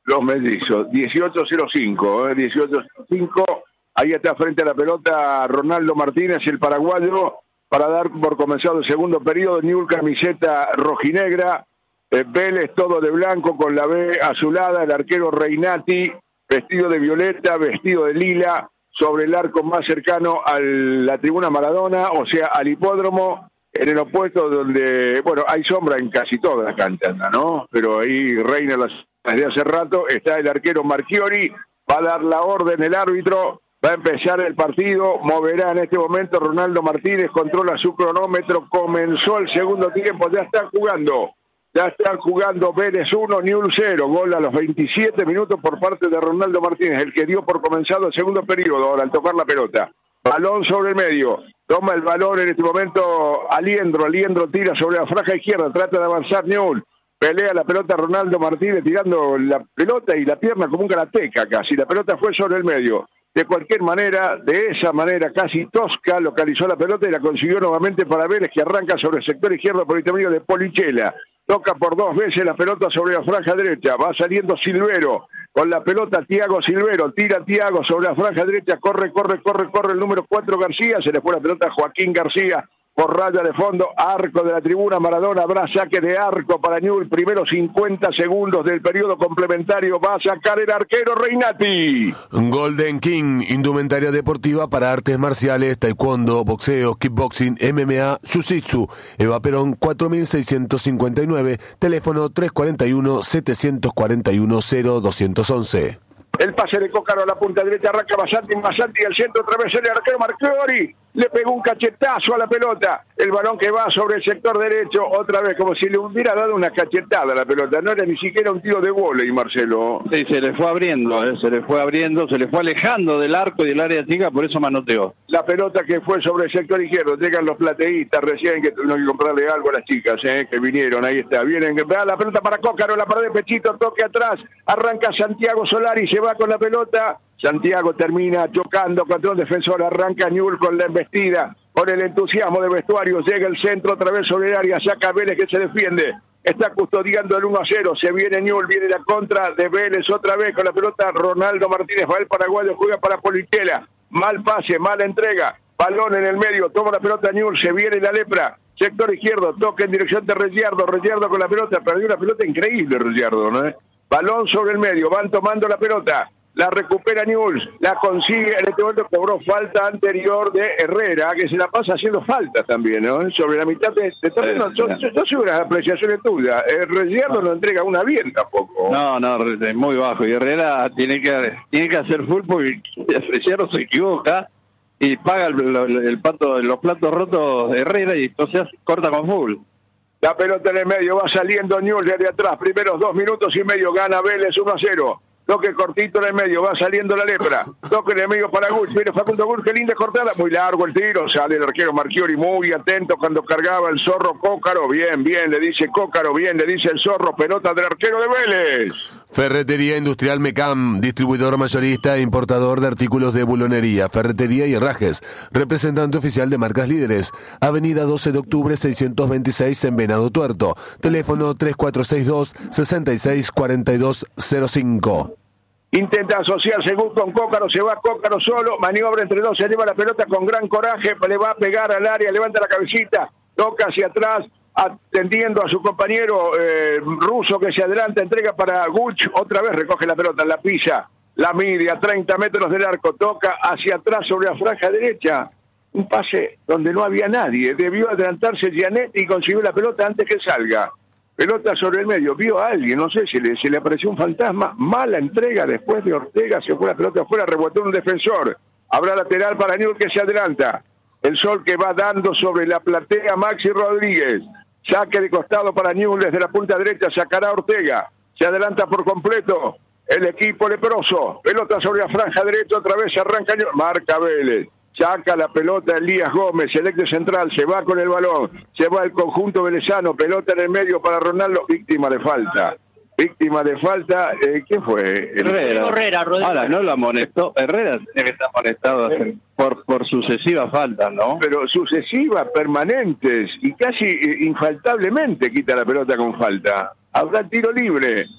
Los mellizos, dieciocho cero cinco, eh, dieciocho cero cinco, ahí está frente a la pelota Ronaldo Martínez, el paraguayo, para dar por comenzado el segundo periodo. Newell's camiseta rojinegra, eh, Vélez todo de blanco con la B azulada, el arquero Reinati, vestido de violeta, vestido de lila, sobre el arco más cercano a la tribuna Maradona, o sea, al hipódromo, en el opuesto donde, bueno, hay sombra en casi toda la cancha, ¿no? Pero ahí reina las desde hace rato, está el arquero Marchiori, va a dar la orden el árbitro, va a empezar el partido, moverá en este momento Ronaldo Martínez, controla su cronómetro, comenzó el segundo tiempo, ya están jugando, ya están jugando Vélez uno, Newell's cero, gol a los veintisiete minutos por parte de Ronaldo Martínez, el que dio por comenzado el segundo periodo, ahora al tocar la pelota. Balón sobre el medio, toma el balón en este momento Aliendro, Aliendro tira sobre la franja izquierda, trata de avanzar Newell's. Pelea la pelota Ronaldo Martínez tirando la pelota y la pierna como un karateca casi. La pelota fue sobre el medio. De cualquier manera, de esa manera casi tosca, localizó la pelota y la consiguió nuevamente para Vélez, que arranca sobre el sector izquierdo por el intermedio de Polichela. Toca por dos veces la pelota sobre la franja derecha. Va saliendo Silvero. Con la pelota Thiago Silvero. Tira Thiago sobre la franja derecha. Corre, corre, corre, corre el número cuatro García. Se le fue la pelota a Joaquín García. Por raya de fondo, arco de la tribuna Maradona, habrá saque de arco para Newell's, primeros cincuenta segundos del periodo complementario, va a sacar el arquero Reinati. Golden King, indumentaria deportiva para artes marciales, taekwondo, boxeo, kickboxing, M M A, jiu-jitsu. Eva Perón, cuatro mil seiscientos cincuenta y nueve, teléfono tres cuatro uno, siete cuatro uno, cero dos once. El pase de Cócaro a la punta derecha, arranca Basanti, Basanti al centro, otra vez el arquero Marchiori, le pegó un cachetazo a la pelota, el balón que va sobre el sector derecho, otra vez, como si le hubiera dado una cachetada a la pelota, no era ni siquiera un tiro de vóley, Marcelo. Sí, se le fue abriendo, eh, se le fue abriendo, se le fue alejando del arco y del área chica, por eso manoteó. La pelota que fue sobre el sector izquierdo, llegan los plateístas recién que tuvieron que comprarle algo a las chicas, eh, que vinieron, ahí está, vienen, la pelota para Cócaro, la pared de pechito, toque atrás, arranca Santiago Solari, se va con la pelota, Santiago termina chocando contra un defensor, arranca Newell's con la embestida, con el entusiasmo de vestuario, llega el centro otra vez sobre el área, saca Vélez que se defiende, está custodiando el uno a cero, se viene Newell's, viene la contra de Vélez otra vez con la pelota, Ronaldo Martínez, va el paraguayo, juega para Polichela, mal pase, mala entrega, balón en el medio, toma la pelota Newell's, se viene la lepra, sector izquierdo, toca en dirección de Reyardo, Reyardo con la pelota, perdió una pelota increíble Reyardo, ¿no? Balón sobre el medio, van tomando la pelota, la recupera Newell's, la consigue, en este momento cobró falta anterior de Herrera, que se la pasa haciendo falta también, ¿no? Sobre la mitad de... de todo, no, yo, yo, yo soy unas apreciaciones tuyas, el Reyardo no entrega una bien tampoco. No, no, muy bajo, y Herrera tiene que tiene que hacer full porque Reyardo se equivoca y paga el, el, el pato, los platos rotos de Herrera y entonces corta con full. La pelota en el medio, va saliendo Newell's desde atrás, primeros dos minutos y medio, gana Vélez uno a cero. Toque cortito en el medio, va saliendo la lepra. Toque en el medio para Gulch. Mire Facundo Gulch, qué linda cortada. Muy largo el tiro. Sale el arquero Marchiori muy atento cuando cargaba el zorro Cócaro. Bien, bien, le dice Cócaro. Bien, le dice el zorro. Pelota del arquero de Vélez. Ferretería Industrial Mecam, distribuidor mayorista e importador de artículos de bulonería, ferretería y herrajes. Representante oficial de marcas líderes. Avenida doce de octubre seiscientos veintiséis en Venado Tuerto. Teléfono tres cuatro seis dos, seis seis cuatro dos cero cinco. Intenta asociarse con Cócaro, se va Cócaro solo, maniobra entre dos, se lleva la pelota con gran coraje, le va a pegar al área, levanta la cabecita, toca hacia atrás, atendiendo a su compañero eh, ruso que se adelanta, entrega para Gulch, otra vez recoge la pelota, la pisa, la mide a treinta metros del arco, toca hacia atrás sobre la franja derecha, un pase donde no había nadie, debió adelantarse Gianetti y consiguió la pelota antes que salga. Pelota sobre el medio, vio a alguien, no sé si le, se le apareció un fantasma, mala entrega después de Ortega, se fue la pelota afuera, rebotó un defensor, habrá lateral para Newell's que se adelanta, el sol que va dando sobre la platea Maxi Rodríguez, saque de costado para Newell's desde la punta derecha, sacará Ortega, se adelanta por completo el equipo leproso, pelota sobre la franja derecha, otra vez arranca Newell's, marca Vélez. Saca la pelota Elías Gómez, el ex central, se va con el balón, se va el conjunto velezano, pelota en el medio para Ronaldo, víctima de falta. Víctima de falta, eh, ¿quién fue? Herrera. Herrera, Rodrigo. Ahora, no lo amonestó, Herrera tiene que estar amonestado ¿Eh? por, por sucesivas faltas, ¿no? Pero sucesivas, permanentes, y casi eh, infaltablemente quita la pelota con falta. Habrá tiro libre.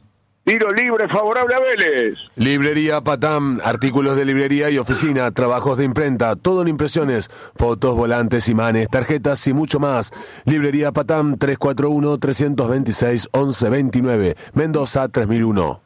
Tiro libre favorable a Vélez. Librería Patam, artículos de librería y oficina, trabajos de imprenta, todo en impresiones, fotos, volantes, imanes, tarjetas y mucho más. Librería Patam, tres cuatro uno, tres dos seis, once veintinueve, Mendoza tres mil uno.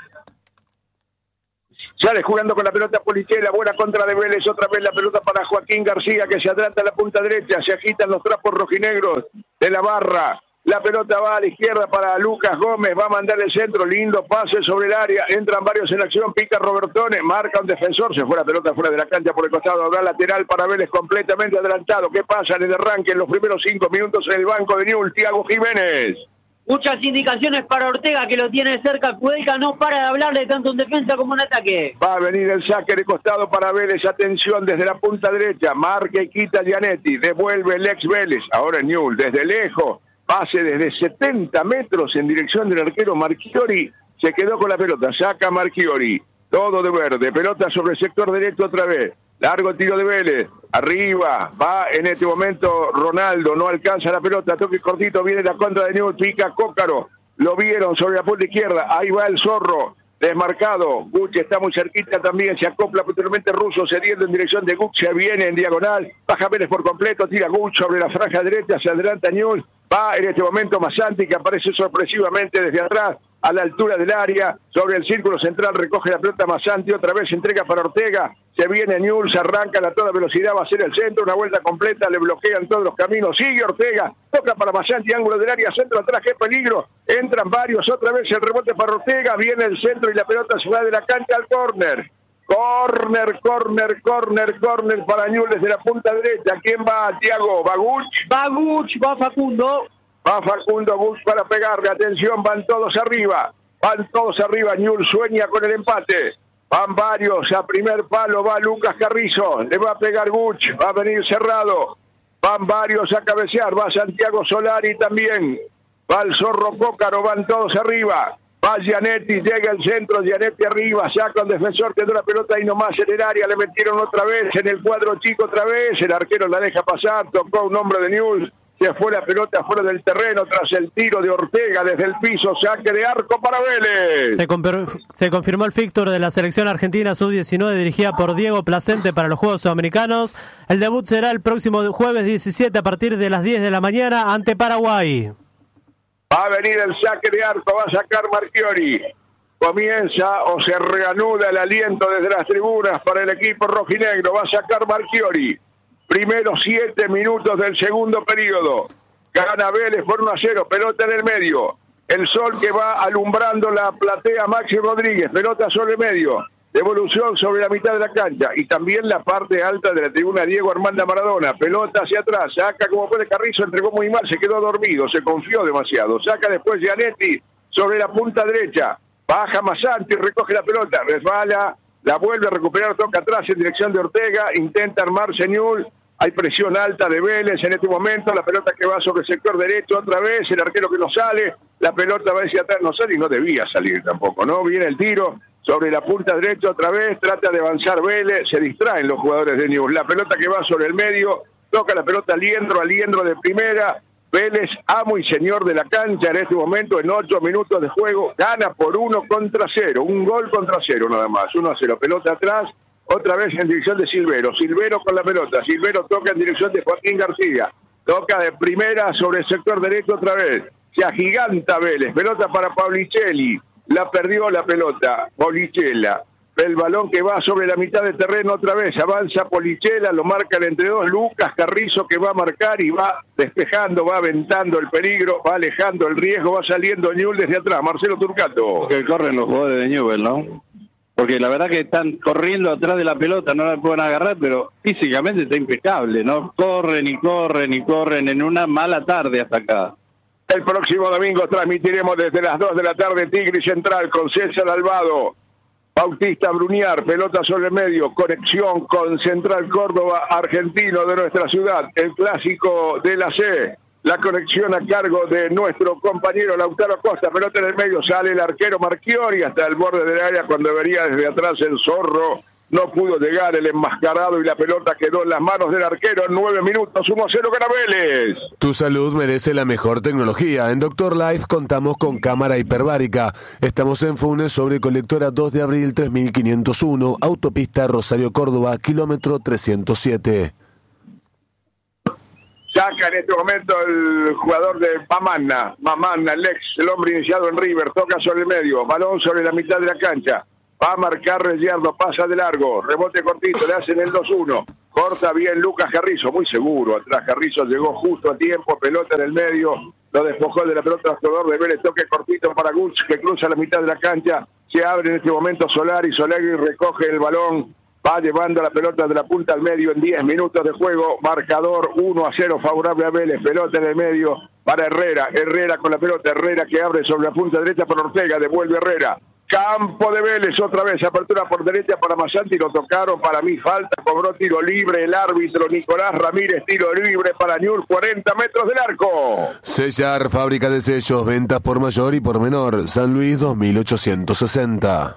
Sale jugando con la pelota Polichela, buena contra de Vélez, otra vez la pelota para Joaquín García, que se adelanta a la punta derecha, se agitan los trapos rojinegros de la barra. La pelota va a la izquierda para Lucas Gómez, va a mandar el centro, lindo pase sobre el área, entran varios en acción, pica Robertone, marca un defensor, se fue la pelota fuera de la cancha por el costado, habrá lateral para Vélez completamente adelantado. ¿Qué pasa en el arranque en los primeros cinco minutos en el banco de Newell's? Thiago Jiménez. Muchas indicaciones para Ortega, que lo tiene cerca. Kudelka no para de hablarle tanto en defensa como en ataque. Va a venir el saque de costado para Vélez. Atención desde la punta derecha. Marca y quita Gianetti. Devuelve el ex Vélez. Ahora Newell's desde lejos. Pase desde setenta metros en dirección del arquero Marchiori. Se quedó con la pelota. Saca Marchiori. Todo de verde. Pelota sobre el sector derecho otra vez. Largo tiro de Vélez, arriba, va en este momento Ronaldo, no alcanza la pelota, toque cortito, viene la contra de Newell's, pica Cócaro, lo vieron sobre la punta izquierda, ahí va el Zorro, desmarcado, Gucci está muy cerquita también, se acopla posteriormente Russo, cediendo en dirección de Gucci, se viene en diagonal, baja Vélez por completo, tira Gucci sobre la franja derecha, se adelanta Newell's, va en este momento Masanti, que aparece sorpresivamente desde atrás, a la altura del área, sobre el círculo central, recoge la pelota Masanti, otra vez entrega para Ortega, se viene Newell's, arranca a toda velocidad, va a ser el centro, una vuelta completa, le bloquean todos los caminos, sigue Ortega, toca para Masanti, ángulo del área, centro atrás, qué peligro, entran varios, otra vez el rebote para Ortega, viene el centro y la pelota se va de la cancha al córner. Corner, corner, corner, corner para Newell's desde la punta derecha. ¿Quién va, Thiago? ¿Va Guch? Va Guch, va Facundo. Va Facundo Guch para pegarle. Atención, van todos arriba. Van todos arriba. Newell's sueña con el empate. Van varios. A primer palo va Lucas Carrizo. Le va a pegar Guch. Va a venir cerrado. Van varios a cabecear. Va Santiago Solari también. Va el Zorro Cócaro. Van todos arriba. Va Gianetti, llega el centro, Gianetti arriba, saca un defensor, quedó la pelota ahí nomás en el área, le metieron otra vez en el cuadro chico otra vez, el arquero la deja pasar, tocó un hombre de Newell's, se fue la pelota fuera del terreno tras el tiro de Ortega desde el piso, saque de arco para Vélez. Se, se confirmó el fixture de la selección argentina sub diecinueve dirigida por Diego Placente para los Juegos Sudamericanos. El debut será el próximo jueves diecisiete a partir de las diez de la mañana ante Paraguay. Va a venir el saque de arco, va a sacar Marchiori. Comienza o se reanuda el aliento desde las tribunas para el equipo rojinegro. Va a sacar Marchiori. Primeros siete minutos del segundo periodo. Gana Vélez por uno a cero. Pelota en el medio. El sol que va alumbrando la platea Maxi Rodríguez. Pelota sobre el medio. Devolución sobre la mitad de la cancha. Y también la parte alta de la tribuna Diego Armando Maradona. Pelota hacia atrás. Saca como puede Carrizo. Entregó muy mal. Se quedó dormido. Se confió demasiado. Saca después Gianetti sobre la punta derecha. Baja Masanti. Recoge la pelota. Resbala. La vuelve a recuperar. Toca atrás en dirección de Ortega. Intenta armarse Newell's. Hay presión alta de Vélez en este momento. La pelota que va sobre el sector derecho otra vez. El arquero que no sale. La pelota va hacia atrás. No sale y no debía salir tampoco, ¿no? Viene el tiro. Sobre la punta derecha otra vez, trata de avanzar Vélez, se distraen los jugadores de Newell's. La pelota que va sobre el medio, toca la pelota Aliendro, Aliendro de primera. Vélez, amo y señor de la cancha en este momento, en ocho minutos de juego, gana por uno contra cero, un gol contra cero nada más, uno a cero. Pelota atrás, otra vez en dirección de Silvero, Silvero con la pelota, Silvero toca en dirección de Joaquín García, toca de primera sobre el sector derecho otra vez, se agiganta Vélez, pelota para Pavlicelli. La perdió la pelota, Polichela. El balón que va sobre la mitad del terreno otra vez. Avanza Polichela, lo marcan entre dos. Lucas Carrizo que va a marcar y va despejando, va aventando el peligro, va alejando el riesgo, va saliendo Newell's desde atrás. Marcelo Turcato. Que corren los jugadores de Newell's, ¿no? Porque la verdad que están corriendo atrás de la pelota, no la pueden agarrar, pero físicamente está impecable, ¿no? Corren y corren y corren en una mala tarde hasta acá. El próximo domingo transmitiremos desde las dos de la tarde Tigre Central con César Alvado, Bautista Bruniar, pelota sobre el medio, conexión con Central Córdoba, argentino de nuestra ciudad, el clásico de la C, la conexión a cargo de nuestro compañero Lautaro Costa, pelota en el medio, sale el arquero Marchiori hasta el borde del área cuando vería desde atrás el Zorro, No pudo llegar el enmascarado y la pelota quedó en las manos del arquero en nueve minutos, uno a cero gana Vélez. Tu salud merece la mejor tecnología. En Doctor Life contamos con cámara hiperbárica. Estamos en Funes sobre Colectora dos de abril tres mil quinientos uno, autopista Rosario Córdoba, kilómetro trescientos siete. Saca en este momento el jugador de Mamana, Mamana, el ex, el hombre iniciado en River, toca sobre el medio, balón sobre la mitad de la cancha. Va a marcar Reyardo, pasa de largo, rebote cortito, le hacen el dos uno. Corta bien Lucas Carrizo, muy seguro. Atrás Carrizo llegó justo a tiempo, pelota en el medio. Lo despojó de la pelota al jugador de Vélez, toque cortito para Guts, que cruza la mitad de la cancha. Se abre en este momento Solari, Solari recoge el balón. Va llevando la pelota de la punta al medio en diez minutos de juego. Marcador uno a cero favorable a Vélez. Pelota en el medio para Herrera. Herrera con la pelota. Herrera que abre sobre la punta derecha para Ortega. Devuelve Herrera. Campo de Vélez otra vez, apertura por derecha para Masanti, lo tocaron, para mí falta, cobró tiro libre el árbitro Nicolás Ramírez, tiro libre para Newell's, cuarenta metros del arco. Sellar, fábrica de sellos, ventas por mayor y por menor, San Luis dos mil ochocientos sesenta.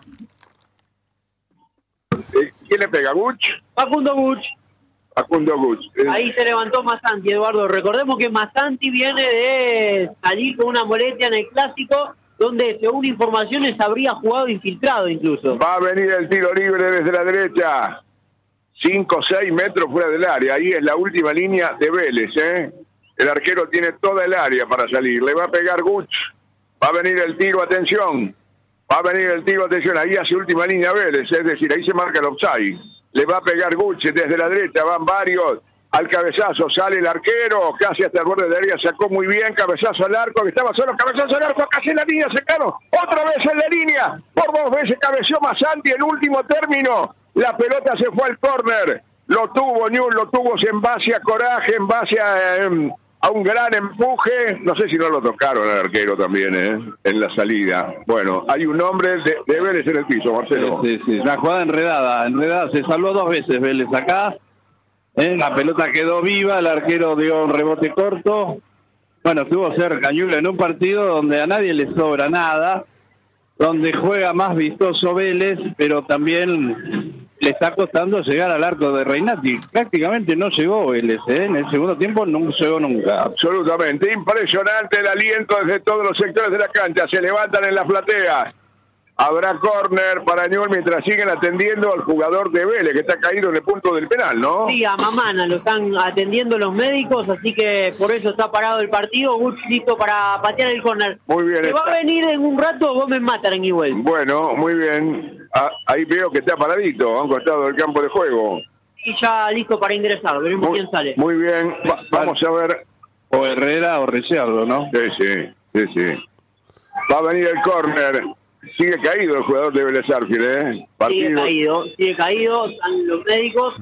¿Quién le pega? ¿Guch? Facundo Guch. Facundo Guch. Eh. Ahí se levantó Masanti, Eduardo. Recordemos que Masanti viene de salir con una molestia en el Clásico, donde según informaciones habría jugado infiltrado incluso. Va a venir el tiro libre desde la derecha, cinco o seis metros fuera del área, ahí es la última línea de Vélez, ¿eh? El arquero tiene toda el área para salir, le va a pegar Guch, va a venir el tiro, atención, va a venir el tiro, atención, ahí hace última línea Vélez, es decir, ahí se marca el offside, le va a pegar Guch desde la derecha, van varios. Al cabezazo, sale el arquero, casi hasta el borde de área, sacó muy bien, cabezazo al arco, que estaba solo, cabezazo al arco, casi en la línea, sacaron, otra vez en la línea, por dos veces cabeció Masanti, el último término, la pelota se fue al córner, lo tuvo Newell's, lo tuvo en base a coraje, en base a, eh, a un gran empuje, no sé si no lo tocaron al arquero también, eh, en la salida. Bueno, hay un hombre de, de Vélez en el piso, Marcelo. Sí, sí, la jugada enredada, enredada, se salvó dos veces Vélez acá. Eh, la pelota quedó viva, el arquero dio un rebote corto. Bueno, estuvo cerca Newell's en un partido donde a nadie le sobra nada, donde juega más vistoso Vélez, pero también le está costando llegar al arco de Reinati. Prácticamente no llegó Vélez, ¿eh? En el segundo tiempo no llegó nunca. Absolutamente, impresionante el aliento desde todos los sectores de la cancha, se levantan en las plateas. Habrá córner para Newell's mientras siguen atendiendo al jugador de Vélez, que está caído en el punto del penal, ¿no? Sí, a Mamana lo están atendiendo los médicos, así que por eso está parado el partido. Guch listo para patear el córner. Muy bien. Se va a venir en un rato Gómez Matar en Newell's. Bueno, muy bien. Ah, ahí veo que está paradito, a un costado del campo de juego. Y ya listo para ingresar, veremos muy, quién sale. Muy bien, Va, vamos a ver. O Herrera o Ricciardo, ¿no? Sí, sí, sí, sí. Va a venir el córner. Sigue caído el jugador de Vélez Sarsfield, ¿eh? Partido. Sigue caído, sigue caído, están los médicos.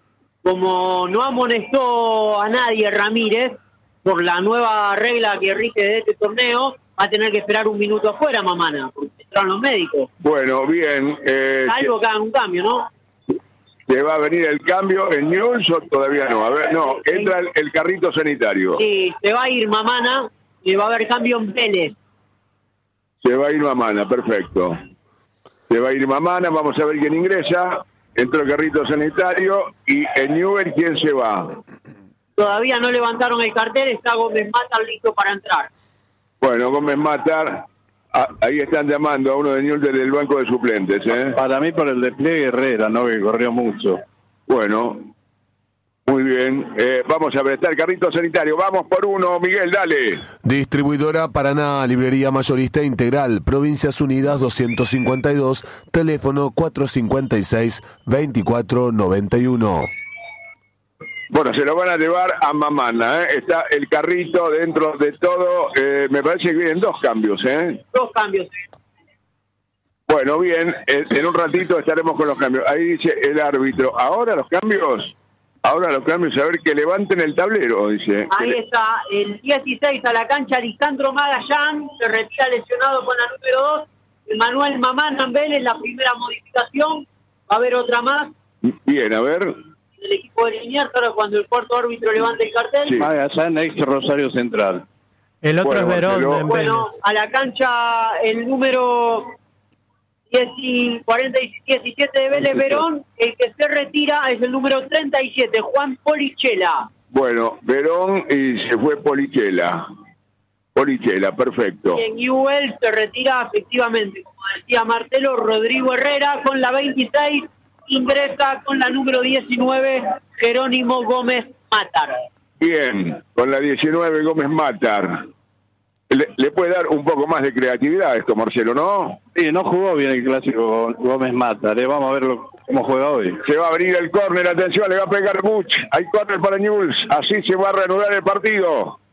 Como no amonestó a nadie Ramírez por la nueva regla que rige de este torneo, va a tener que esperar un minuto afuera, Mamana, porque entraron los médicos. Bueno, bien. Eh, Algo que hagan un cambio, ¿no? ¿Se va a venir el cambio en Newell's o todavía no? A ver, no, entra el, el carrito sanitario. Sí, se va a ir Mamana y va a haber cambio en Vélez. Se va a ir Mamana, perfecto. Se va a ir Mamana, vamos a ver quién ingresa. Entró el carrito sanitario y en Newell's, ¿quién se va? Todavía no levantaron el cartel, está Gómez Matar listo para entrar. Bueno, Gómez Matar, ah, ahí están llamando a uno de Newell's desde el banco de suplentes, ¿eh? Para mí por el despliegue Herrera, ¿no? Que corrió mucho. Bueno, muy bien. Eh, vamos a ver, está el carrito sanitario. Vamos por uno, Miguel, dale. Distribuidora Paraná, librería mayorista integral, Provincias Unidas doscientos cincuenta y dos, teléfono cuatrocientos cincuenta y seis, veinticuatro noventa y uno. Bueno, se lo van a llevar a Mamana, ¿eh? Está el carrito dentro de todo. Eh, me parece que vienen dos cambios, ¿eh? Dos cambios. Bueno, bien. En, en un ratito estaremos con los cambios. Ahí dice el árbitro. Ahora los cambios... Ahora los cambios, a ver que levanten el tablero, dice. Ahí está, el dieciséis a la cancha, Lisandro Magallán, se retira lesionado con la número dos. Manuel Mamana en Vélez, la primera modificación. Va a haber otra más. Bien, a ver. El equipo de Liniers, ahora cuando el cuarto árbitro levante el cartel. Sí. Magallán, ex Rosario Central. El otro bueno, es Verón Marcelo. en Bueno, Vélez. a la cancha el número cuarenta y diecisiete de Vélez Verón. El que se retira es el número treinta y siete, Juan Polichela. Bueno, Verón y se fue Polichela. Polichela, perfecto. Y en Newell se retira efectivamente, como decía Marcelo, Rodrigo Herrera con la veintiséis. Ingresa con la número diecinueve, Jerónimo Gómez Matar. Bien, con la diecinueve Gómez Matar. Le, le puede dar un poco más de creatividad a esto, Marcelo, ¿no? Sí, no jugó bien el clásico Gómez Matar, ¿eh? Vamos a ver cómo juega hoy. Se va a abrir el córner, atención, le va a pegar Buch. Hay córner para Newell's, así se va a reanudar el partido.